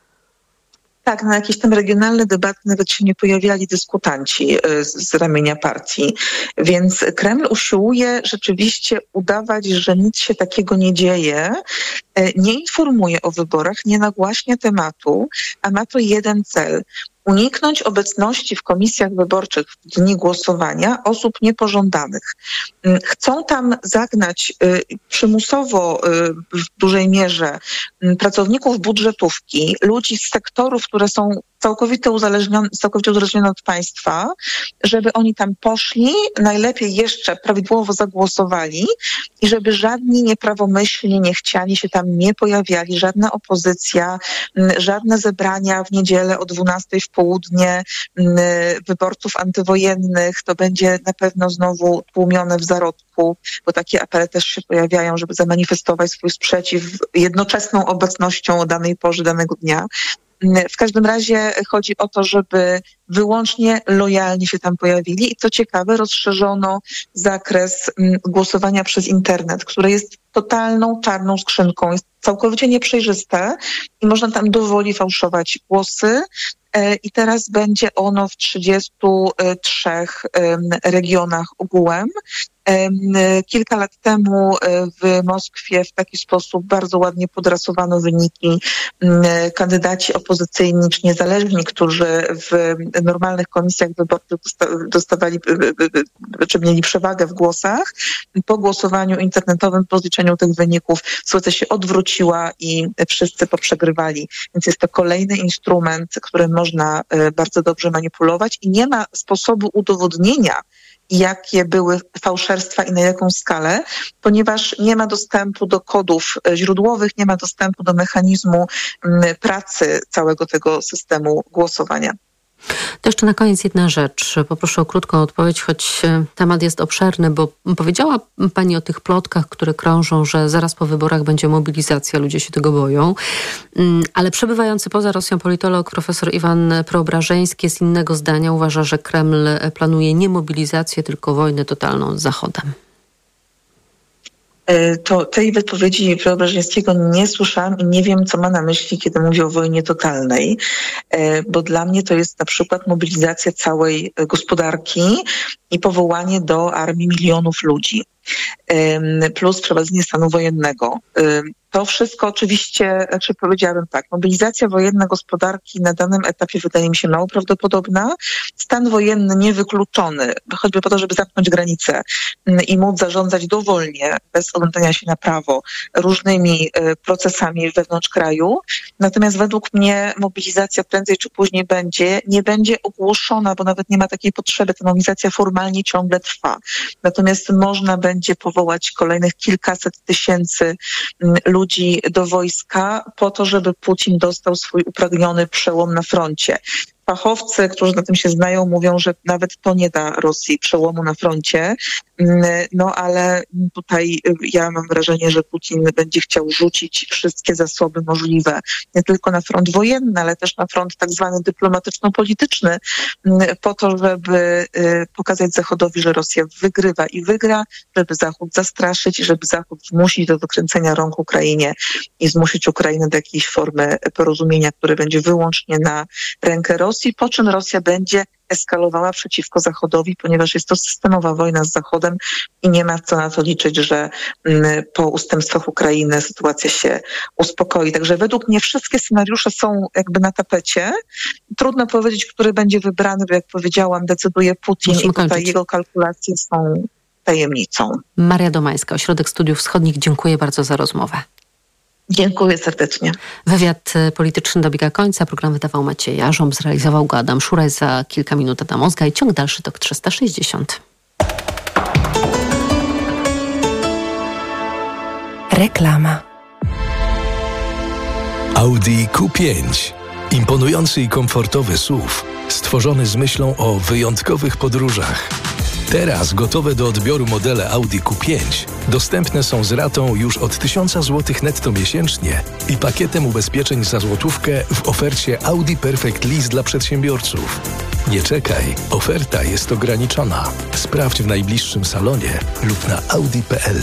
Tak, na jakieś tam regionalne debaty nawet się nie pojawiali dyskutanci z, z ramienia partii, więc Kreml usiłuje rzeczywiście udawać, że nic się takiego nie dzieje, nie informuje o wyborach, nie nagłaśnia tematu, a ma to jeden cel. Uniknąć obecności w komisjach wyborczych w dni głosowania osób niepożądanych. Chcą tam zagnać y, przymusowo y, w dużej mierze y, pracowników budżetówki, ludzi z sektorów, które są całkowicie uzależnione, całkowicie uzależnione od państwa, żeby oni tam poszli, najlepiej jeszcze prawidłowo zagłosowali i żeby żadni nieprawomyślni, niechciani się tam nie pojawiali, żadna opozycja, żadne zebrania w niedzielę o dwunastej w południe wyborców antywojennych. To będzie na pewno znowu tłumione w zarodku, bo takie apele też się pojawiają, żeby zamanifestować swój sprzeciw jednoczesną obecnością o danej porze, danego dnia. W każdym razie chodzi o to, żeby wyłącznie lojalnie się tam pojawili i co ciekawe, rozszerzono zakres głosowania przez internet, które jest totalną czarną skrzynką, jest całkowicie nieprzejrzyste i można tam dowoli fałszować głosy. I teraz będzie ono w trzydziestu trzech regionach ogółem. Kilka lat temu w Moskwie w taki sposób bardzo ładnie podrasowano wyniki. Kandydaci opozycyjni czy niezależni, którzy w normalnych komisjach wyborczych dostawali, czy mieli przewagę w głosach, po głosowaniu internetowym, po zliczeniu tych wyników sytuacja się odwróciła i wszyscy poprzegrywali. Więc jest to kolejny instrument, którym można bardzo dobrze manipulować i nie ma sposobu udowodnienia, jakie były fałszerstwa i na jaką skalę, ponieważ nie ma dostępu do kodów źródłowych, nie ma dostępu do mechanizmu pracy całego tego systemu głosowania. To jeszcze na koniec jedna rzecz. Poproszę o krótką odpowiedź, choć temat jest obszerny, bo powiedziała pani o tych plotkach, które krążą, że zaraz po wyborach będzie mobilizacja, ludzie się tego boją. Ale przebywający poza Rosją politolog profesor Iwan Preobrażeński jest innego zdania. Uważa, że Kreml planuje nie mobilizację, tylko wojnę totalną z Zachodem. To tej wypowiedzi Preobrażeńskiego nie słyszałam i nie wiem, co ma na myśli, kiedy mówi o wojnie totalnej, bo dla mnie to jest na przykład mobilizacja całej gospodarki i powołanie do armii milionów ludzi, plus wprowadzenie stanu wojennego. To wszystko oczywiście, znaczy powiedziałabym tak, mobilizacja wojenna gospodarki na danym etapie wydaje mi się mało prawdopodobna. Stan wojenny niewykluczony, choćby po to, żeby zamknąć granice i móc zarządzać dowolnie, bez oglądania się na prawo, różnymi procesami wewnątrz kraju. Natomiast według mnie mobilizacja prędzej czy później będzie, nie będzie ogłoszona, bo nawet nie ma takiej potrzeby. Ta mobilizacja formalnie ciągle trwa. Natomiast można będzie powołać kolejnych kilkaset tysięcy ludzi do wojska po to, żeby Putin dostał swój upragniony przełom na froncie. Fachowcy, którzy na tym się znają, mówią, że nawet to nie da Rosji przełomu na froncie. No ale tutaj ja mam wrażenie, że Putin będzie chciał rzucić wszystkie zasoby możliwe, nie tylko na front wojenny, ale też na front tak zwany dyplomatyczno-polityczny, po to, żeby pokazać Zachodowi, że Rosja wygrywa i wygra, żeby Zachód zastraszyć i żeby Zachód zmusić do wykręcenia rąk Ukrainie i zmusić Ukrainę do jakiejś formy porozumienia, które będzie wyłącznie na rękę Rosji, po czym Rosja będzie eskalowała przeciwko Zachodowi, ponieważ jest to systemowa wojna z Zachodem i nie ma co na to liczyć, że po ustępstwach Ukrainy sytuacja się uspokoi. Także według mnie wszystkie scenariusze są jakby na tapecie. Trudno powiedzieć, który będzie wybrany, bo jak powiedziałam, decyduje Putin. Musimy i tutaj kończyć. Jego kalkulacje są tajemnicą. Maria Domańska, Ośrodek Studiów Wschodnich. Dziękuję bardzo za rozmowę. Dziękuję serdecznie. Wywiad polityczny dobiega końca. Program wydawał Maciej Jarząb, zrealizował go Adam Szuraj. Za kilka minut Adam Ozga i ciąg dalszy Tok trzysta sześćdziesiąt. Reklama. Audi Q pięć. Imponujący i komfortowy S U V, stworzony z myślą o wyjątkowych podróżach. Teraz gotowe do odbioru modele Audi Q pięć dostępne są z ratą już od tysiąc złotych netto miesięcznie i pakietem ubezpieczeń za złotówkę w ofercie Audi Perfect Lease dla przedsiębiorców. Nie czekaj, oferta jest ograniczona. Sprawdź w najbliższym salonie lub na audi kropka p l.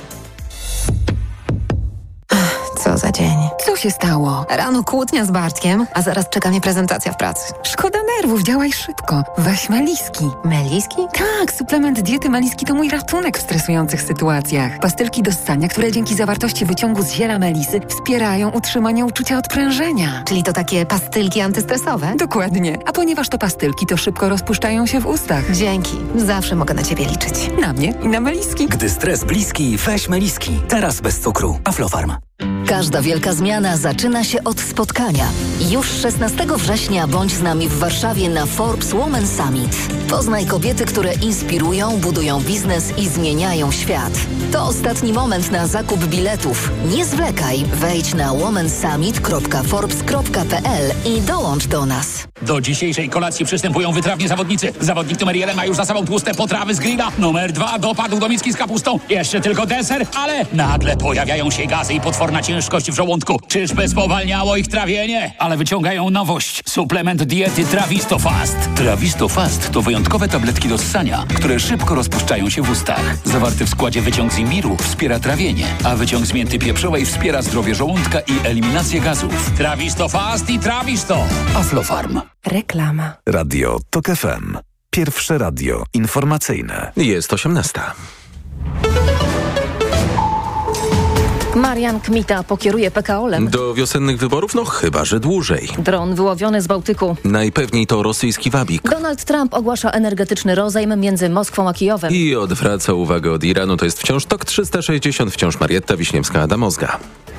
Co za dzień. Co się stało? Rano kłótnia z Bartkiem, a zaraz czeka mnie prezentacja w pracy. Szkoda nerwów, działaj szybko. Weź Meliski. Meliski? Tak, suplement diety Meliski to mój ratunek w stresujących sytuacjach. Pastylki do ssania, które dzięki zawartości wyciągu z ziela melisy wspierają utrzymanie uczucia odprężenia. Czyli to takie pastylki antystresowe? Dokładnie. A ponieważ to pastylki, to szybko rozpuszczają się w ustach. Dzięki. Zawsze mogę na ciebie liczyć. Na mnie i na Meliski. Gdy stres bliski, weź Meliski. Teraz bez cukru. Aflofarm. Każda wielka zmiana zaczyna się od spotkania. Już szesnastego września bądź z nami w Warszawie na Forbes Women Summit. Poznaj kobiety, które inspirują, budują biznes i zmieniają świat. To ostatni moment na zakup biletów. Nie zwlekaj. Wejdź na womensummit kropka forbes kropka p l i dołącz do nas. Do dzisiejszej kolacji przystępują wytrawni zawodnicy. Zawodnik numer jeden ma już za sobą tłuste potrawy z grilla. Numer dwa dopadł do miski z kapustą. Jeszcze tylko deser, ale nagle pojawiają się gazy i potworna ciężkość w żołądku. Czyżby spowalniało ich trawienie? Ale wyciągają nowość. Suplement diety Trawisto Fast. Trawisto Fast to wyjątkowe tabletki do ssania, które szybko rozpuszczają się w ustach. Zawarty w składzie wyciąg z imbiru wspiera trawienie, a wyciąg z mięty pieprzowej wspiera zdrowie żołądka i eliminację gazów. Trawisto Fast i Trawisto. Aflofarm. Reklama. Radio TOK F M. Pierwsze radio informacyjne. Jest osiemnasta. Marian Kmita pokieruje P K O L-em. Do wiosennych wyborów? No chyba, że dłużej. Dron wyłowiony z Bałtyku. Najpewniej to rosyjski wabik. Donald Trump ogłasza energetyczny rozejm między Moskwą a Kijowem. I odwraca uwagę od Iranu. To jest wciąż TOK trzysta sześćdziesiąt, wciąż Marietta Wiśniewska-Adamowska.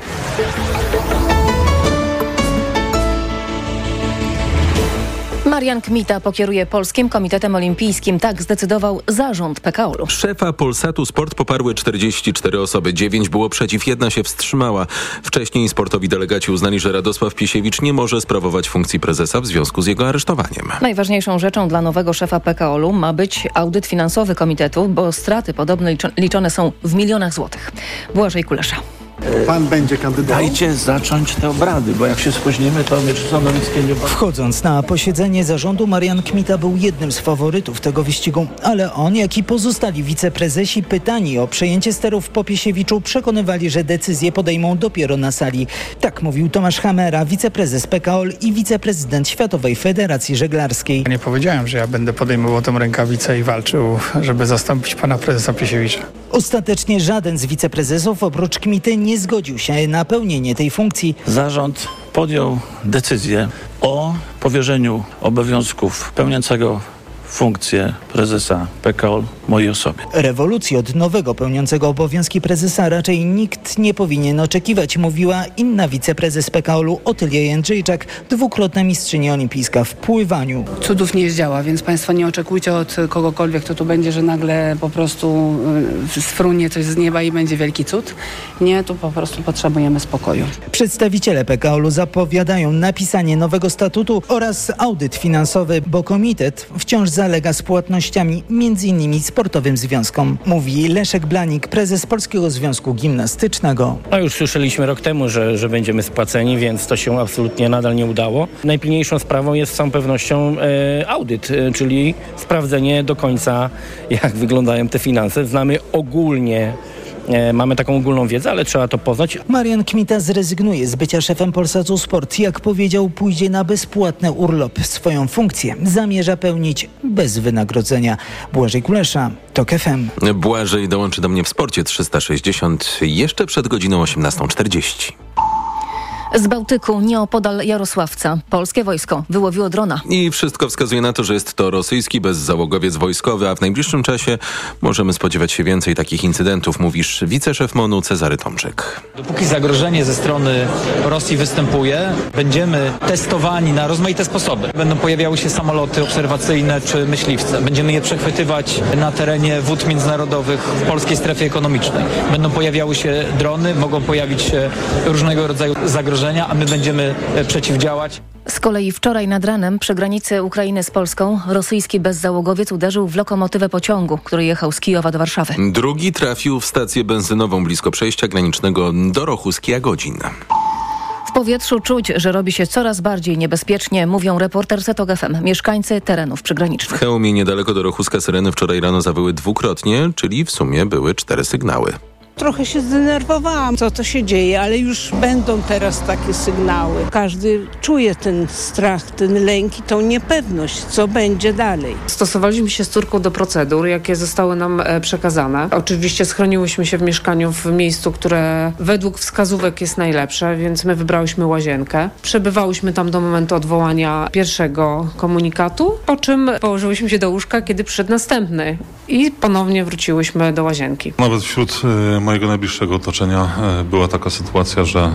Marian Kmita pokieruje Polskim Komitetem Olimpijskim. Tak zdecydował zarząd P K O L-u. Szefa Polsatu Sport poparły czterdzieści cztery osoby. dziewięć było przeciw, jedna się wstrzymała. Wcześniej sportowi delegaci uznali, że Radosław Piesiewicz nie może sprawować funkcji prezesa w związku z jego aresztowaniem. Najważniejszą rzeczą dla nowego szefa P K O L-u ma być audyt finansowy komitetu, bo straty podobno liczone są w milionach złotych. Błażej Kulesza. Pan będzie kandydował? Dajcie zacząć te obrady, bo jak się spóźnimy, to Mieczysław Nowicki nie... Wchodząc na posiedzenie zarządu, Marian Kmita był jednym z faworytów tego wyścigu, ale on, jak i pozostali wiceprezesi pytani o przejęcie sterów po Piesiewiczu, przekonywali, że decyzje podejmą dopiero na sali. Tak mówił Tomasz Hamera, wiceprezes P K O L i wiceprezydent Światowej Federacji Żeglarskiej. Nie powiedziałem, że ja będę podejmował tę rękawicę i walczył, żeby zastąpić pana prezesa Piesiewicza. Ostatecznie żaden z wiceprezesów oprócz Kmity nie zgodził się na pełnienie tej funkcji. Zarząd podjął decyzję o powierzeniu obowiązków pełniącego funkcję prezesa P K O L mojej osobie. Rewolucji od nowego pełniącego obowiązki prezesa raczej nikt nie powinien oczekiwać, mówiła inna wiceprezes P K O L-u Otylia Jędrzejczak, dwukrotna mistrzyni olimpijska w pływaniu. Cudów nie zdziała, więc państwo nie oczekujcie od kogokolwiek, kto tu będzie, że nagle po prostu sfrunie coś z nieba i będzie wielki cud. Nie, tu po prostu potrzebujemy spokoju. Przedstawiciele P K O L-u zapowiadają napisanie nowego statutu oraz audyt finansowy, bo komitet wciąż zalega z płatnościami między innymi sportowym związkom. Mówi Leszek Blanik, prezes Polskiego Związku Gimnastycznego. No już słyszeliśmy rok temu, że, że będziemy spłaceni, więc to się absolutnie nadal nie udało. Najpilniejszą sprawą jest z całą pewnością e, audyt, e, czyli sprawdzenie do końca, jak wyglądają te finanse. Znamy ogólnie Mamy taką ogólną wiedzę, ale trzeba to poznać. Marian Kmita zrezygnuje z bycia szefem Polsatu Sport. Jak powiedział, pójdzie na bezpłatny urlop. Swoją funkcję zamierza pełnić bez wynagrodzenia. Błażej Kulesza, TOK F M. Błażej dołączy do mnie w Sporcie trzysta sześćdziesiąt jeszcze przed godziną osiemnastą czterdzieści. Z Bałtyku, nieopodal Jarosławca, polskie wojsko wyłowiło drona. I wszystko wskazuje na to, że jest to rosyjski bezzałogowiec wojskowy, a w najbliższym czasie możemy spodziewać się więcej takich incydentów, mówisz wiceszef MONU Cezary Tomczyk. Dopóki zagrożenie ze strony Rosji występuje, będziemy testowani na rozmaite sposoby. Będą pojawiały się samoloty obserwacyjne czy myśliwce. Będziemy je przechwytywać na terenie wód międzynarodowych w polskiej strefie ekonomicznej. Będą pojawiały się drony, mogą pojawić się różnego rodzaju zagrożenia, a my będziemy przeciwdziałać. Z kolei wczoraj nad ranem przy granicy Ukrainy z Polską rosyjski bezzałogowiec uderzył w lokomotywę pociągu, który jechał z Kijowa do Warszawy. Drugi trafił w stację benzynową blisko przejścia granicznego Dorochus-Kijagodzin. W powietrzu czuć, że robi się coraz bardziej niebezpiecznie, mówią reporterzy TOK F M, mieszkańcy terenów przygranicznych. W Chełmie niedaleko Dorochuska syreny wczoraj rano zawyły dwukrotnie, czyli w sumie były cztery sygnały. Trochę się zdenerwowałam, co to się dzieje, ale już będą teraz takie sygnały. Każdy czuje ten strach, ten lęk i tą niepewność, co będzie dalej. Stosowaliśmy się z córką do procedur, jakie zostały nam przekazane. Oczywiście schroniłyśmy się w mieszkaniu w miejscu, które według wskazówek jest najlepsze, więc my wybrałyśmy łazienkę. Przebywałyśmy tam do momentu odwołania pierwszego komunikatu, po czym położyłyśmy się do łóżka, kiedy przyszedł następny i ponownie wróciłyśmy do łazienki. Nawet wśród mojego najbliższego otoczenia była taka sytuacja, że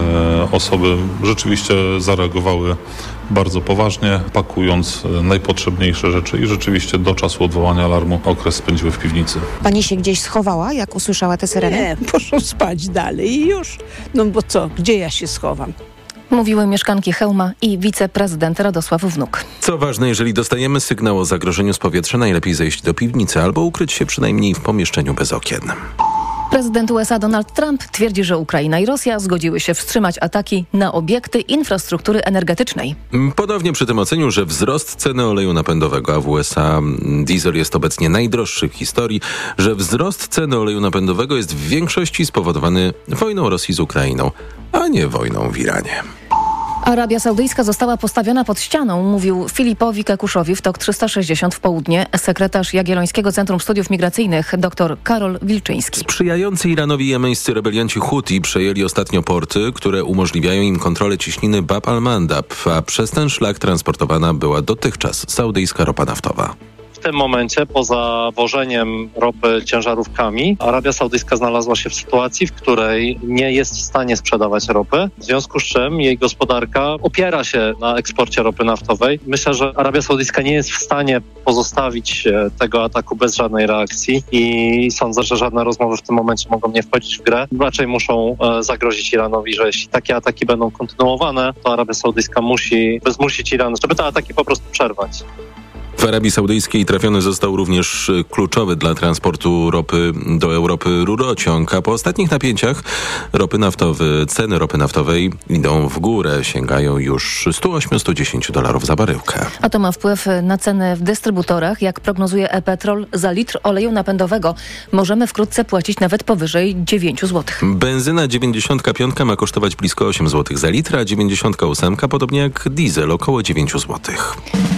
osoby rzeczywiście zareagowały bardzo poważnie, pakując najpotrzebniejsze rzeczy i rzeczywiście do czasu odwołania alarmu okres spędziły w piwnicy. Pani się gdzieś schowała, jak usłyszała te syreny? Nie, poszło spać dalej i już. No bo co, gdzie ja się schowam? Mówiły mieszkanki Chełma i wiceprezydent Radosław Wnuk. Co ważne, jeżeli dostajemy sygnał o zagrożeniu z powietrza, najlepiej zejść do piwnicy albo ukryć się przynajmniej w pomieszczeniu bez okien. Prezydent U S A Donald Trump twierdzi, że Ukraina i Rosja zgodziły się wstrzymać ataki na obiekty infrastruktury energetycznej. Ponownie przy tym ocenił, że wzrost ceny oleju napędowego, a w U S A diesel jest obecnie najdroższy w historii, że wzrost ceny oleju napędowego jest w większości spowodowany wojną Rosji z Ukrainą, a nie wojną w Iranie. Arabia Saudyjska została postawiona pod ścianą, mówił Filipowi Kekuszowi w Tok trzysta sześćdziesiąt w południe sekretarz Jagiellońskiego Centrum Studiów Migracyjnych dr Karol Wilczyński. Sprzyjający Iranowi jemeńscy rebelianci Huti przejęli ostatnio porty, które umożliwiają im kontrolę ciśniny Bab al-Mandab, a przez ten szlak transportowana była dotychczas saudyjska ropa naftowa. W tym momencie, poza wożeniem ropy ciężarówkami, Arabia Saudyjska znalazła się w sytuacji, w której nie jest w stanie sprzedawać ropy, w związku z czym jej gospodarka opiera się na eksporcie ropy naftowej. Myślę, że Arabia Saudyjska nie jest w stanie pozostawić tego ataku bez żadnej reakcji i sądzę, że żadne rozmowy w tym momencie mogą nie wchodzić w grę. Raczej muszą zagrozić Iranowi, że jeśli takie ataki będą kontynuowane, to Arabia Saudyjska musi zmusić Iran, żeby te ataki po prostu przerwać. W Arabii Saudyjskiej trafiony został również kluczowy dla transportu ropy do Europy rurociąg, a po ostatnich napięciach ropy naftowe, ceny ropy naftowej idą w górę, sięgają już sto osiem do stu dziesięciu dolarów za baryłkę. A to ma wpływ na ceny w dystrybutorach. Jak prognozuje e-Petrol, za litr oleju napędowego możemy wkrótce płacić nawet powyżej dziewięć złotych. Benzyna dziewięćdziesiąt pięć ma kosztować blisko osiem złotych za litr, a dziewięćdziesiąt osiem podobnie jak diesel około dziewięć złotych.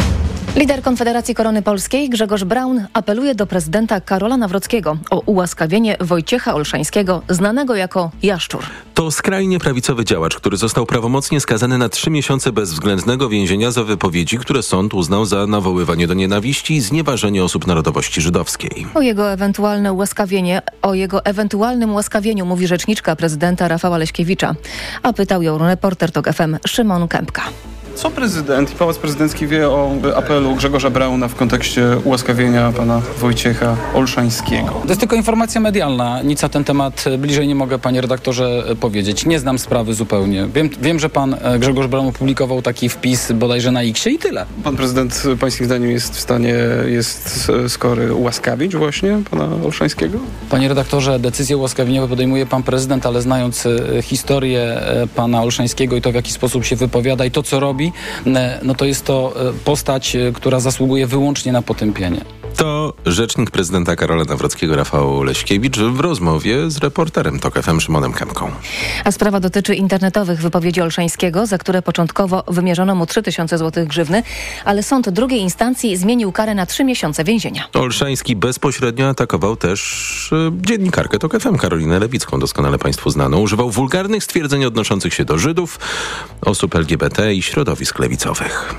Lider Konfederacji Korony Polskiej Grzegorz Braun apeluje do prezydenta Karola Nawrockiego o ułaskawienie Wojciecha Olszańskiego, znanego jako Jaszczur. To skrajnie prawicowy działacz, który został prawomocnie skazany na trzy miesiące bezwzględnego więzienia za wypowiedzi, które sąd uznał za nawoływanie do nienawiści i znieważenie osób narodowości żydowskiej. O jego ewentualne ułaskawienie, o jego ewentualnym ułaskawieniu mówi rzeczniczka prezydenta Rafała Leśkiewicza, a pytał ją reporter Tok F M Szymon Kępka. Co prezydent i Pałac Prezydencki wie o apelu Grzegorza Brauna w kontekście ułaskawienia pana Wojciecha Olszańskiego? To jest tylko informacja medialna. Nic na ten temat bliżej nie mogę, panie redaktorze, powiedzieć. Nie znam sprawy zupełnie. Wiem, wiem że pan Grzegorz Braun opublikował taki wpis bodajże na X-ie i tyle. Pan prezydent, pańskim zdaniem, jest w stanie, jest skory ułaskawić właśnie pana Olszańskiego? Panie redaktorze, decyzje ułaskawieniowe podejmuje pan prezydent, ale znając historię pana Olszańskiego i to, w jaki sposób się wypowiada i to, co robi, no to jest to postać, która zasługuje wyłącznie na potępienie. To rzecznik prezydenta Karola Nawrockiego Rafał Leśkiewicz w rozmowie z reporterem Tok F M Szymonem Kępką. A sprawa dotyczy internetowych wypowiedzi Olszańskiego, za które początkowo wymierzono mu trzy tysiące złotych grzywny, ale sąd drugiej instancji zmienił karę na trzy miesiące więzienia. Olszański bezpośrednio atakował też y, dziennikarkę Tok F M Karolinę Lewicką, doskonale państwu znaną. Używał wulgarnych stwierdzeń odnoszących się do Żydów, osób L G B T i środowisk lewicowych.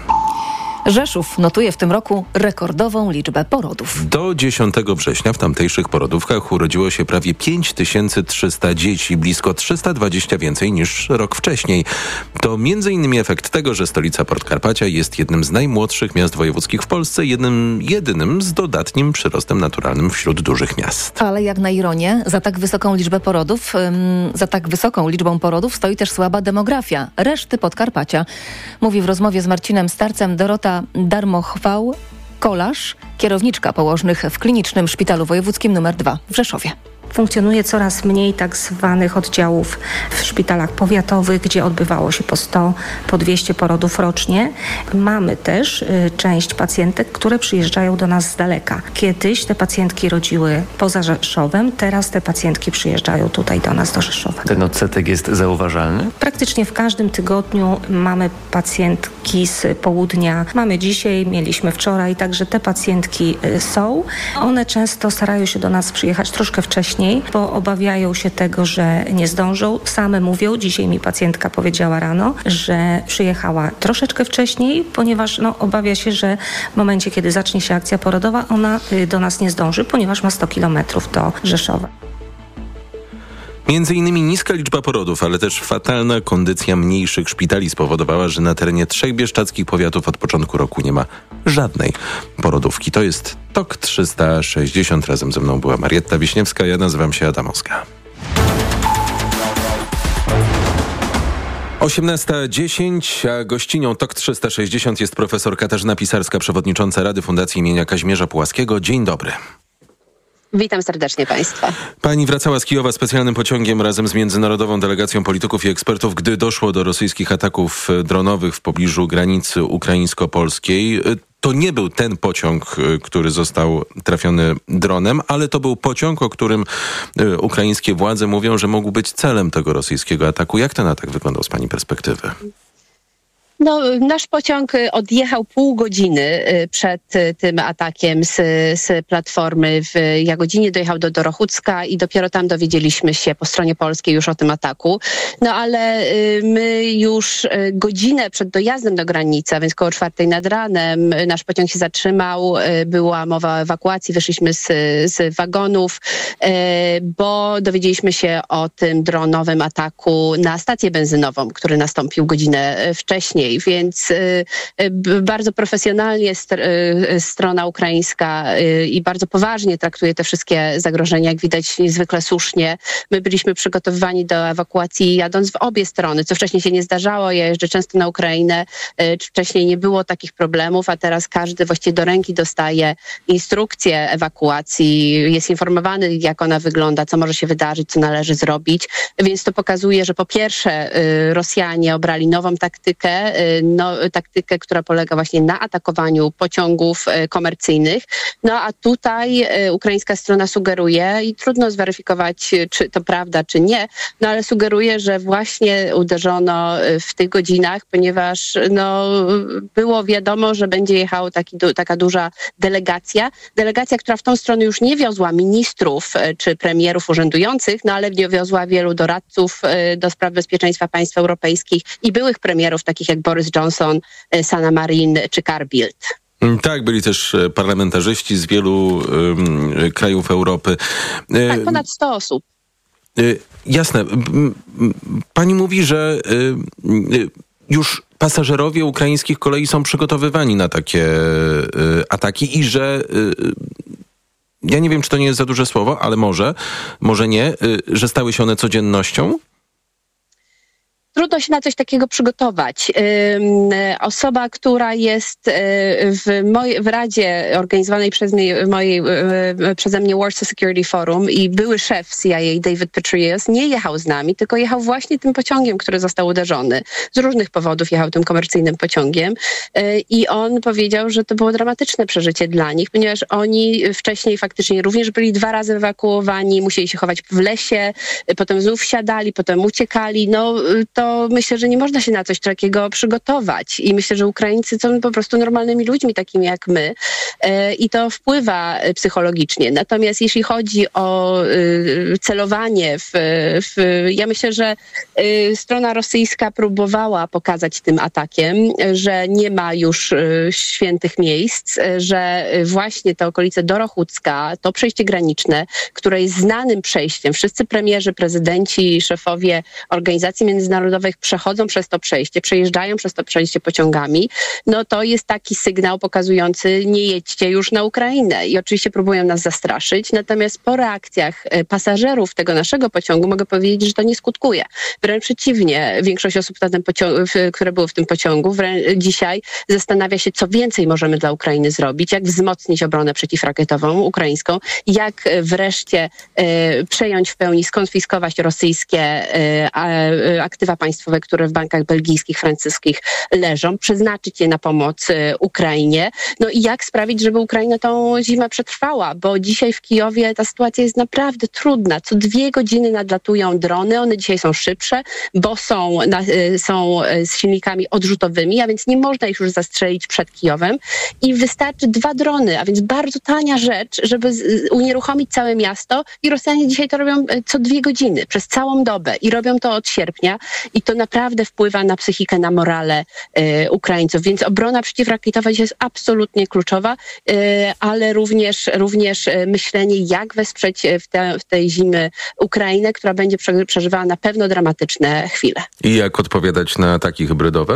Rzeszów notuje w tym roku rekordową liczbę porodów. Do dziesiątego września w tamtejszych porodówkach urodziło się prawie pięć tysięcy trzysta dzieci, blisko trzysta dwadzieścia więcej niż rok wcześniej. To między innymi efekt tego, że stolica Podkarpacia jest jednym z najmłodszych miast wojewódzkich w Polsce, jednym, jedynym z dodatnim przyrostem naturalnym wśród dużych miast. Ale jak na ironię, za tak wysoką liczbę porodów, ym, za tak wysoką liczbą porodów stoi też słaba demografia reszty Podkarpacia. Mówi w rozmowie z Marcinem Starcem Dorota Darmochwał-Kolarz, kierowniczka położnych w Klinicznym Szpitalu Wojewódzkim numer dwa w Rzeszowie. Funkcjonuje coraz mniej tak zwanych oddziałów w szpitalach powiatowych, gdzie odbywało się po sto, po dwieście porodów rocznie. Mamy też y, część pacjentek, które przyjeżdżają do nas z daleka. Kiedyś te pacjentki rodziły poza Rzeszowem, teraz te pacjentki przyjeżdżają tutaj do nas do Rzeszowa. Ten odsetek jest zauważalny? Praktycznie w każdym tygodniu mamy pacjentki z południa. Mamy dzisiaj, mieliśmy wczoraj, także te pacjentki y, są. One często starają się do nas przyjechać troszkę wcześniej, bo obawiają się tego, że nie zdążą. Same mówią, dzisiaj mi pacjentka powiedziała rano, że przyjechała troszeczkę wcześniej, ponieważ no, obawia się, że w momencie, kiedy zacznie się akcja porodowa, ona y, do nas nie zdąży, ponieważ ma sto kilometrów do Rzeszowa. Między innymi niska liczba porodów, ale też fatalna kondycja mniejszych szpitali spowodowała, że na terenie trzech bieszczadzkich powiatów od początku roku nie ma żadnej porodówki. To jest TOK trzysta sześćdziesiąt. Razem ze mną była Marietta Wiśniewska, ja nazywam się Adam Oska. osiemnasta dziesięć, a gościnią TOK trzysta sześćdziesiąt jest profesor Katarzyna Pisarska, przewodnicząca Rady Fundacji imienia Kazimierza Pułaskiego. Dzień dobry. Witam serdecznie Państwa. Pani wracała z Kijowa specjalnym pociągiem razem z międzynarodową delegacją polityków i ekspertów, gdy doszło do rosyjskich ataków dronowych w pobliżu granicy ukraińsko-polskiej. To nie był ten pociąg, który został trafiony dronem, ale to był pociąg, o którym ukraińskie władze mówią, że mógł być celem tego rosyjskiego ataku. Jak ten atak wyglądał z Pani perspektywy? No, nasz pociąg odjechał pół godziny przed tym atakiem z, z platformy w Jagodzinie, dojechał do Dorochódzka i dopiero tam dowiedzieliśmy się po stronie polskiej już o tym ataku. No ale my już godzinę przed dojazdem do granicy, a więc koło czwartej nad ranem, nasz pociąg się zatrzymał, była mowa o ewakuacji, wyszliśmy z, z wagonów, bo dowiedzieliśmy się o tym dronowym ataku na stację benzynową, który nastąpił godzinę wcześniej. Więc y, y, bardzo profesjonalnie st- y, strona ukraińska y, i bardzo poważnie traktuje te wszystkie zagrożenia, jak widać niezwykle słusznie. My byliśmy przygotowywani do ewakuacji jadąc w obie strony, co wcześniej się nie zdarzało. Ja jeżdżę często na Ukrainę, y, wcześniej nie było takich problemów, a teraz każdy właściwie do ręki dostaje instrukcję ewakuacji, jest informowany, jak ona wygląda, co może się wydarzyć, co należy zrobić. Więc to pokazuje, że po pierwsze y, Rosjanie obrali nową taktykę, No, taktykę, która polega właśnie na atakowaniu pociągów e, komercyjnych. No a tutaj e, ukraińska strona sugeruje, i trudno zweryfikować, czy to prawda, czy nie, no ale sugeruje, że właśnie uderzono w tych godzinach, ponieważ no, było wiadomo, że będzie jechała taki, taka duża delegacja. Delegacja, która w tą stronę już nie wiozła ministrów e, czy premierów urzędujących, no ale nie wiozła wielu doradców e, do spraw bezpieczeństwa państw europejskich i byłych premierów, takich jak Boris Johnson, Sanna Marin czy Carl Bildt. Tak, byli też parlamentarzyści z wielu um, krajów Europy. Tak, ponad sto osób. Y, jasne. Pani mówi, że y, y, już pasażerowie ukraińskich kolei są przygotowywani na takie y, ataki i że y, ja nie wiem, czy to nie jest za duże słowo, ale może, może nie, y, że stały się one codziennością? Trudno się na coś takiego przygotować. Osoba, która jest w, moj, w Radzie organizowanej przez mnie, mojej, przeze mnie Warsaw Security Forum i były szef C I A David Petraeus nie jechał z nami, tylko jechał właśnie tym pociągiem, który został uderzony. Z różnych powodów jechał tym komercyjnym pociągiem i on powiedział, że to było dramatyczne przeżycie dla nich, ponieważ oni wcześniej faktycznie również byli dwa razy ewakuowani, musieli się chować w lesie, potem znów wsiadali, potem uciekali. No to to myślę, że nie można się na coś takiego przygotować i myślę, że Ukraińcy są po prostu normalnymi ludźmi, takimi jak my i to wpływa psychologicznie. Natomiast jeśli chodzi o celowanie w, w ja myślę, że strona rosyjska próbowała pokazać tym atakiem, że nie ma już świętych miejsc, że właśnie te okolice Dorochódzka, to przejście graniczne, które jest znanym przejściem, wszyscy premierzy, prezydenci, szefowie organizacji międzynarodowych przechodzą przez to przejście, przejeżdżają przez to przejście pociągami, no to jest taki sygnał pokazujący, nie jedźcie już na Ukrainę. I oczywiście próbują nas zastraszyć, natomiast po reakcjach pasażerów tego naszego pociągu mogę powiedzieć, że to nie skutkuje. Wręcz przeciwnie, większość osób, na tym pociągu, które były w tym pociągu, dzisiaj zastanawia się, co więcej możemy dla Ukrainy zrobić, jak wzmocnić obronę przeciwrakietową ukraińską, jak wreszcie e, przejąć w pełni, skonfiskować rosyjskie e, aktywa państwowe, które w bankach belgijskich, francuskich leżą, przeznaczyć je na pomoc Ukrainie. No i jak sprawić, żeby Ukraina tą zimę przetrwała, bo dzisiaj w Kijowie ta sytuacja jest naprawdę trudna. Co dwie godziny nadlatują drony, one dzisiaj są szybsze, bo są, na, są z silnikami odrzutowymi, a więc nie można ich już zastrzelić przed Kijowem i wystarczy dwa drony, a więc bardzo tania rzecz, żeby unieruchomić całe miasto i Rosjanie dzisiaj to robią co dwie godziny, przez całą dobę i robią to od sierpnia i to naprawdę wpływa na psychikę, na morale e, Ukraińców, więc obrona przeciwrakietowa jest absolutnie kluczowa ale również, również myślenie, jak wesprzeć w, te, w tej zimy Ukrainę, która będzie przeżywała na pewno dramatyczne chwile. I jak odpowiadać na ataki hybrydowe?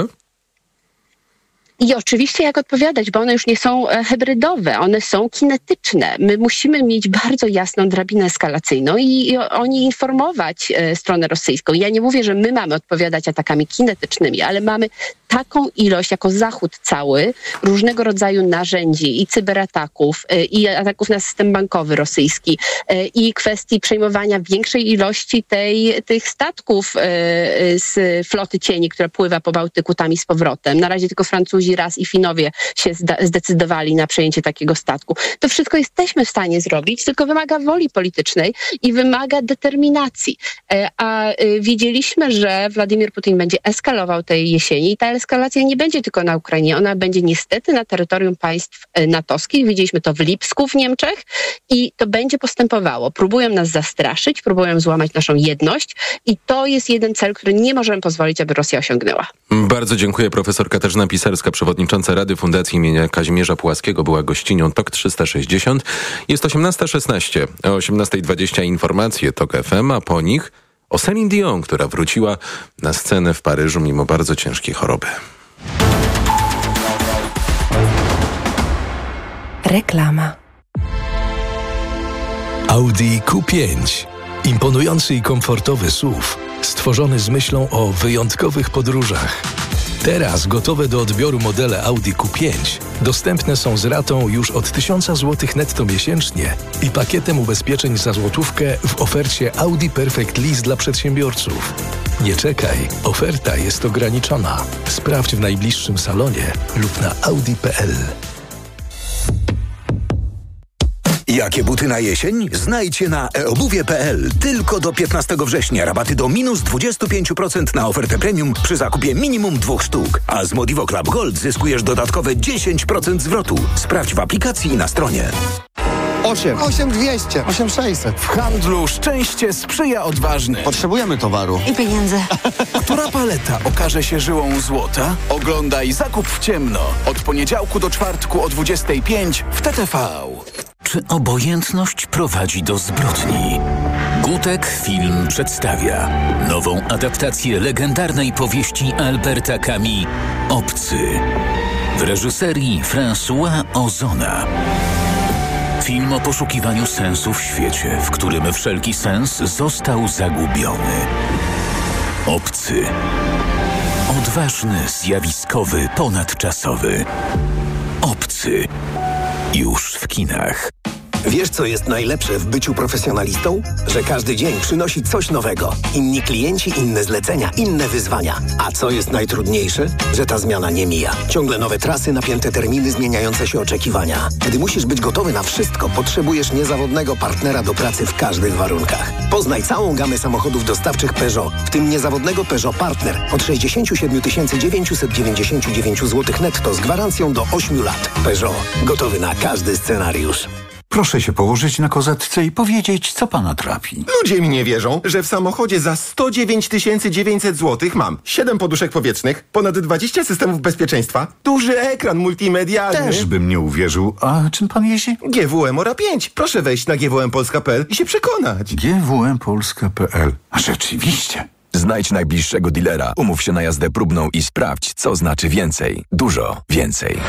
I oczywiście jak odpowiadać, bo one już nie są hybrydowe, one są kinetyczne. My musimy mieć bardzo jasną drabinę eskalacyjną i, i o niej informować e, stronę rosyjską. Ja nie mówię, że my mamy odpowiadać atakami kinetycznymi, ale mamy taką ilość jako Zachód cały różnego rodzaju narzędzi i cyberataków, e, i ataków na system bankowy rosyjski, e, i kwestii przejmowania większej ilości tej, tych statków e, z floty cieni, która pływa po Bałtyku tam i z powrotem. Na razie tylko Francuzi raz i Finowie się zdecydowali na przejęcie takiego statku. To wszystko jesteśmy w stanie zrobić, tylko wymaga woli politycznej i wymaga determinacji. A widzieliśmy, że Władimir Putin będzie eskalował tej jesieni i ta eskalacja nie będzie tylko na Ukrainie, ona będzie niestety na terytorium państw natowskich. Widzieliśmy to w Lipsku w Niemczech i to będzie postępowało. Próbują nas zastraszyć, próbują złamać naszą jedność i to jest jeden cel, który nie możemy pozwolić, aby Rosja osiągnęła. Bardzo dziękuję. Profesor Katarzyna Pisarska, przewodnicząca Rady Fundacji imienia Kazimierza Pułaskiego, była gościnią Tok trzysta sześćdziesiąt. Jest osiemnasta szesnaście. O osiemnasta dwadzieścia informacje Tok F M, a po nich o Celine Dion, która wróciła na scenę w Paryżu mimo bardzo ciężkiej choroby. Reklama. Audi Q pięć. Imponujący i komfortowy S U V, stworzony z myślą o wyjątkowych podróżach. Teraz gotowe do odbioru modele Audi Q pięć dostępne są z ratą już od tysiąc złotych netto miesięcznie i pakietem ubezpieczeń za złotówkę w ofercie Audi Perfect Lease dla przedsiębiorców. Nie czekaj, oferta jest ograniczona. Sprawdź w najbliższym salonie lub na audi kropka p l. Jakie buty na jesień? Znajdź je na e obuwie kropka p l. Tylko do piętnastego września rabaty do minus dwadzieścia pięć procent na ofertę premium przy zakupie minimum dwóch sztuk. A z Modivo Club Gold zyskujesz dodatkowe dziesięć procent zwrotu. Sprawdź w aplikacji i na stronie. osiem. osiem dwieście. osiem sześćset. W handlu szczęście sprzyja odważnym. Potrzebujemy towaru. I pieniędzy. Która paleta okaże się żyłą złota? Oglądaj Zakup w ciemno. Od poniedziałku do czwartku o dwudziestej pięć w T T V. Czy obojętność prowadzi do zbrodni? Gutek Film przedstawia nową adaptację legendarnej powieści Alberta Camus Obcy w reżyserii François Ozona. Film o poszukiwaniu sensu w świecie, w którym wszelki sens został zagubiony. Obcy. Odważny, zjawiskowy, ponadczasowy. Obcy. Już w kinach. Wiesz, co jest najlepsze w byciu profesjonalistą? Że każdy dzień przynosi coś nowego. Inni klienci, inne zlecenia, inne wyzwania. A co jest najtrudniejsze? Że ta zmiana nie mija. Ciągle nowe trasy, napięte terminy, zmieniające się oczekiwania. Gdy musisz być gotowy na wszystko, potrzebujesz niezawodnego partnera do pracy w każdych warunkach. Poznaj całą gamę samochodów dostawczych Peugeot, w tym niezawodnego Peugeot Partner od sześćdziesiąt siedem tysięcy dziewięćset dziewięćdziesiąt dziewięć złotych netto z gwarancją do ośmiu lat. Peugeot. Gotowy na każdy scenariusz. Proszę się położyć na kozetce i powiedzieć, co pana trapi. Ludzie mi nie wierzą, że w samochodzie za sto dziewięć tysięcy dziewięćset złotych mam siedem poduszek powietrznych, ponad dwadzieścia systemów bezpieczeństwa, duży ekran multimedialny. Też bym nie uwierzył. A czym pan jeździ? G W M Ora pięć. Proszę wejść na g w m polska kropka p l i się przekonać. G W M polska kropka p l. A rzeczywiście. Znajdź najbliższego dealera, umów się na jazdę próbną i sprawdź, co znaczy więcej. Dużo więcej.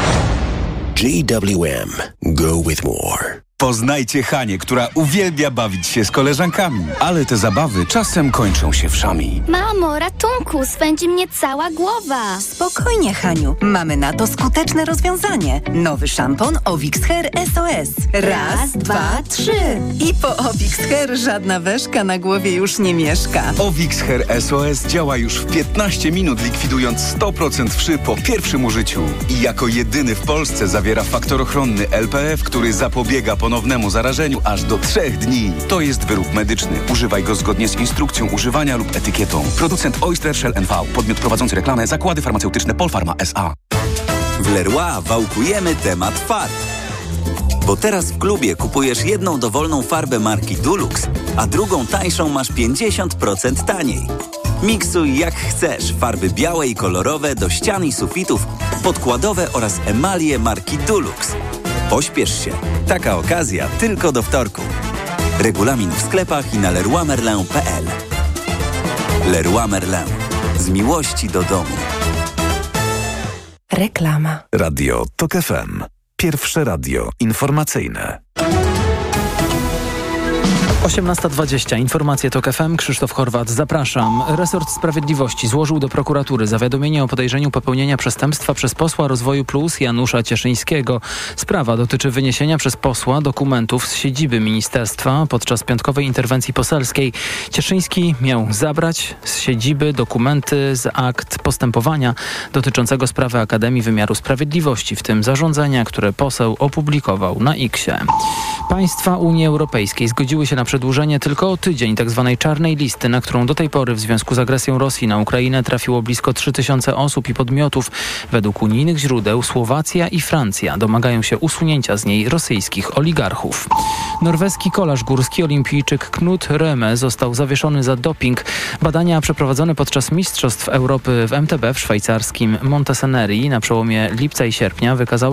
G W M. Go with more. Poznajcie Hanię, która uwielbia bawić się z koleżankami, ale te zabawy czasem kończą się wszami. Mamo, ratunku, swędzi mnie cała głowa. Spokojnie, Haniu, mamy na to skuteczne rozwiązanie. Nowy szampon Ovix Hair S O S. Raz, dwa, trzy. I po Ovix Hair żadna weszka na głowie już nie mieszka. Ovix Hair S O S działa już w piętnaście minut, likwidując sto procent wszy po pierwszym użyciu. I jako jedyny w Polsce zawiera faktor ochronny L P F, który zapobiega ponownemu zarażeniu aż do trzech dni. To jest wyrób medyczny. Używaj go zgodnie z instrukcją używania lub etykietą. Producent Oyster Shell N V. Podmiot prowadzący reklamę Zakłady Farmaceutyczne Polpharma S A. W Leroy wałkujemy temat farb. Bo teraz w klubie kupujesz jedną dowolną farbę marki Dulux, a drugą tańszą masz pięćdziesiąt procent taniej. Miksuj jak chcesz farby białe i kolorowe do ścian i sufitów, podkładowe oraz emalie marki Dulux. Pośpiesz się. Taka okazja tylko do wtorku. Regulamin w sklepach i na leroy merlin kropka p l. Leroy Merlin. Z miłości do domu. Reklama. Radio TOK F M. Pierwsze radio informacyjne. osiemnasta dwadzieścia. Informacje TOK F M. Krzysztof Horwat. Zapraszam. Resort Sprawiedliwości złożył do prokuratury zawiadomienie o podejrzeniu popełnienia przestępstwa przez posła Rozwoju Plus Janusza Cieszyńskiego. Sprawa dotyczy wyniesienia przez posła dokumentów z siedziby ministerstwa podczas piątkowej interwencji poselskiej. Cieszyński miał zabrać z siedziby dokumenty z akt postępowania dotyczącego sprawy Akademii Wymiaru Sprawiedliwości, w tym zarządzenia, które poseł opublikował na X-ie. Państwa Unii Europejskiej zgodziły się na przedłużenie tylko o tydzień tzw. czarnej listy, na którą do tej pory w związku z agresją Rosji na Ukrainę trafiło blisko trzy tysiące osób i podmiotów. Według unijnych źródeł Słowacja i Francja domagają się usunięcia z niej rosyjskich oligarchów. Norweski kolarz górski olimpijczyk Knut Röme został zawieszony za doping. Badania przeprowadzone podczas Mistrzostw Europy w M T B w szwajcarskim Montesenerii na przełomie lipca i sierpnia wykazały,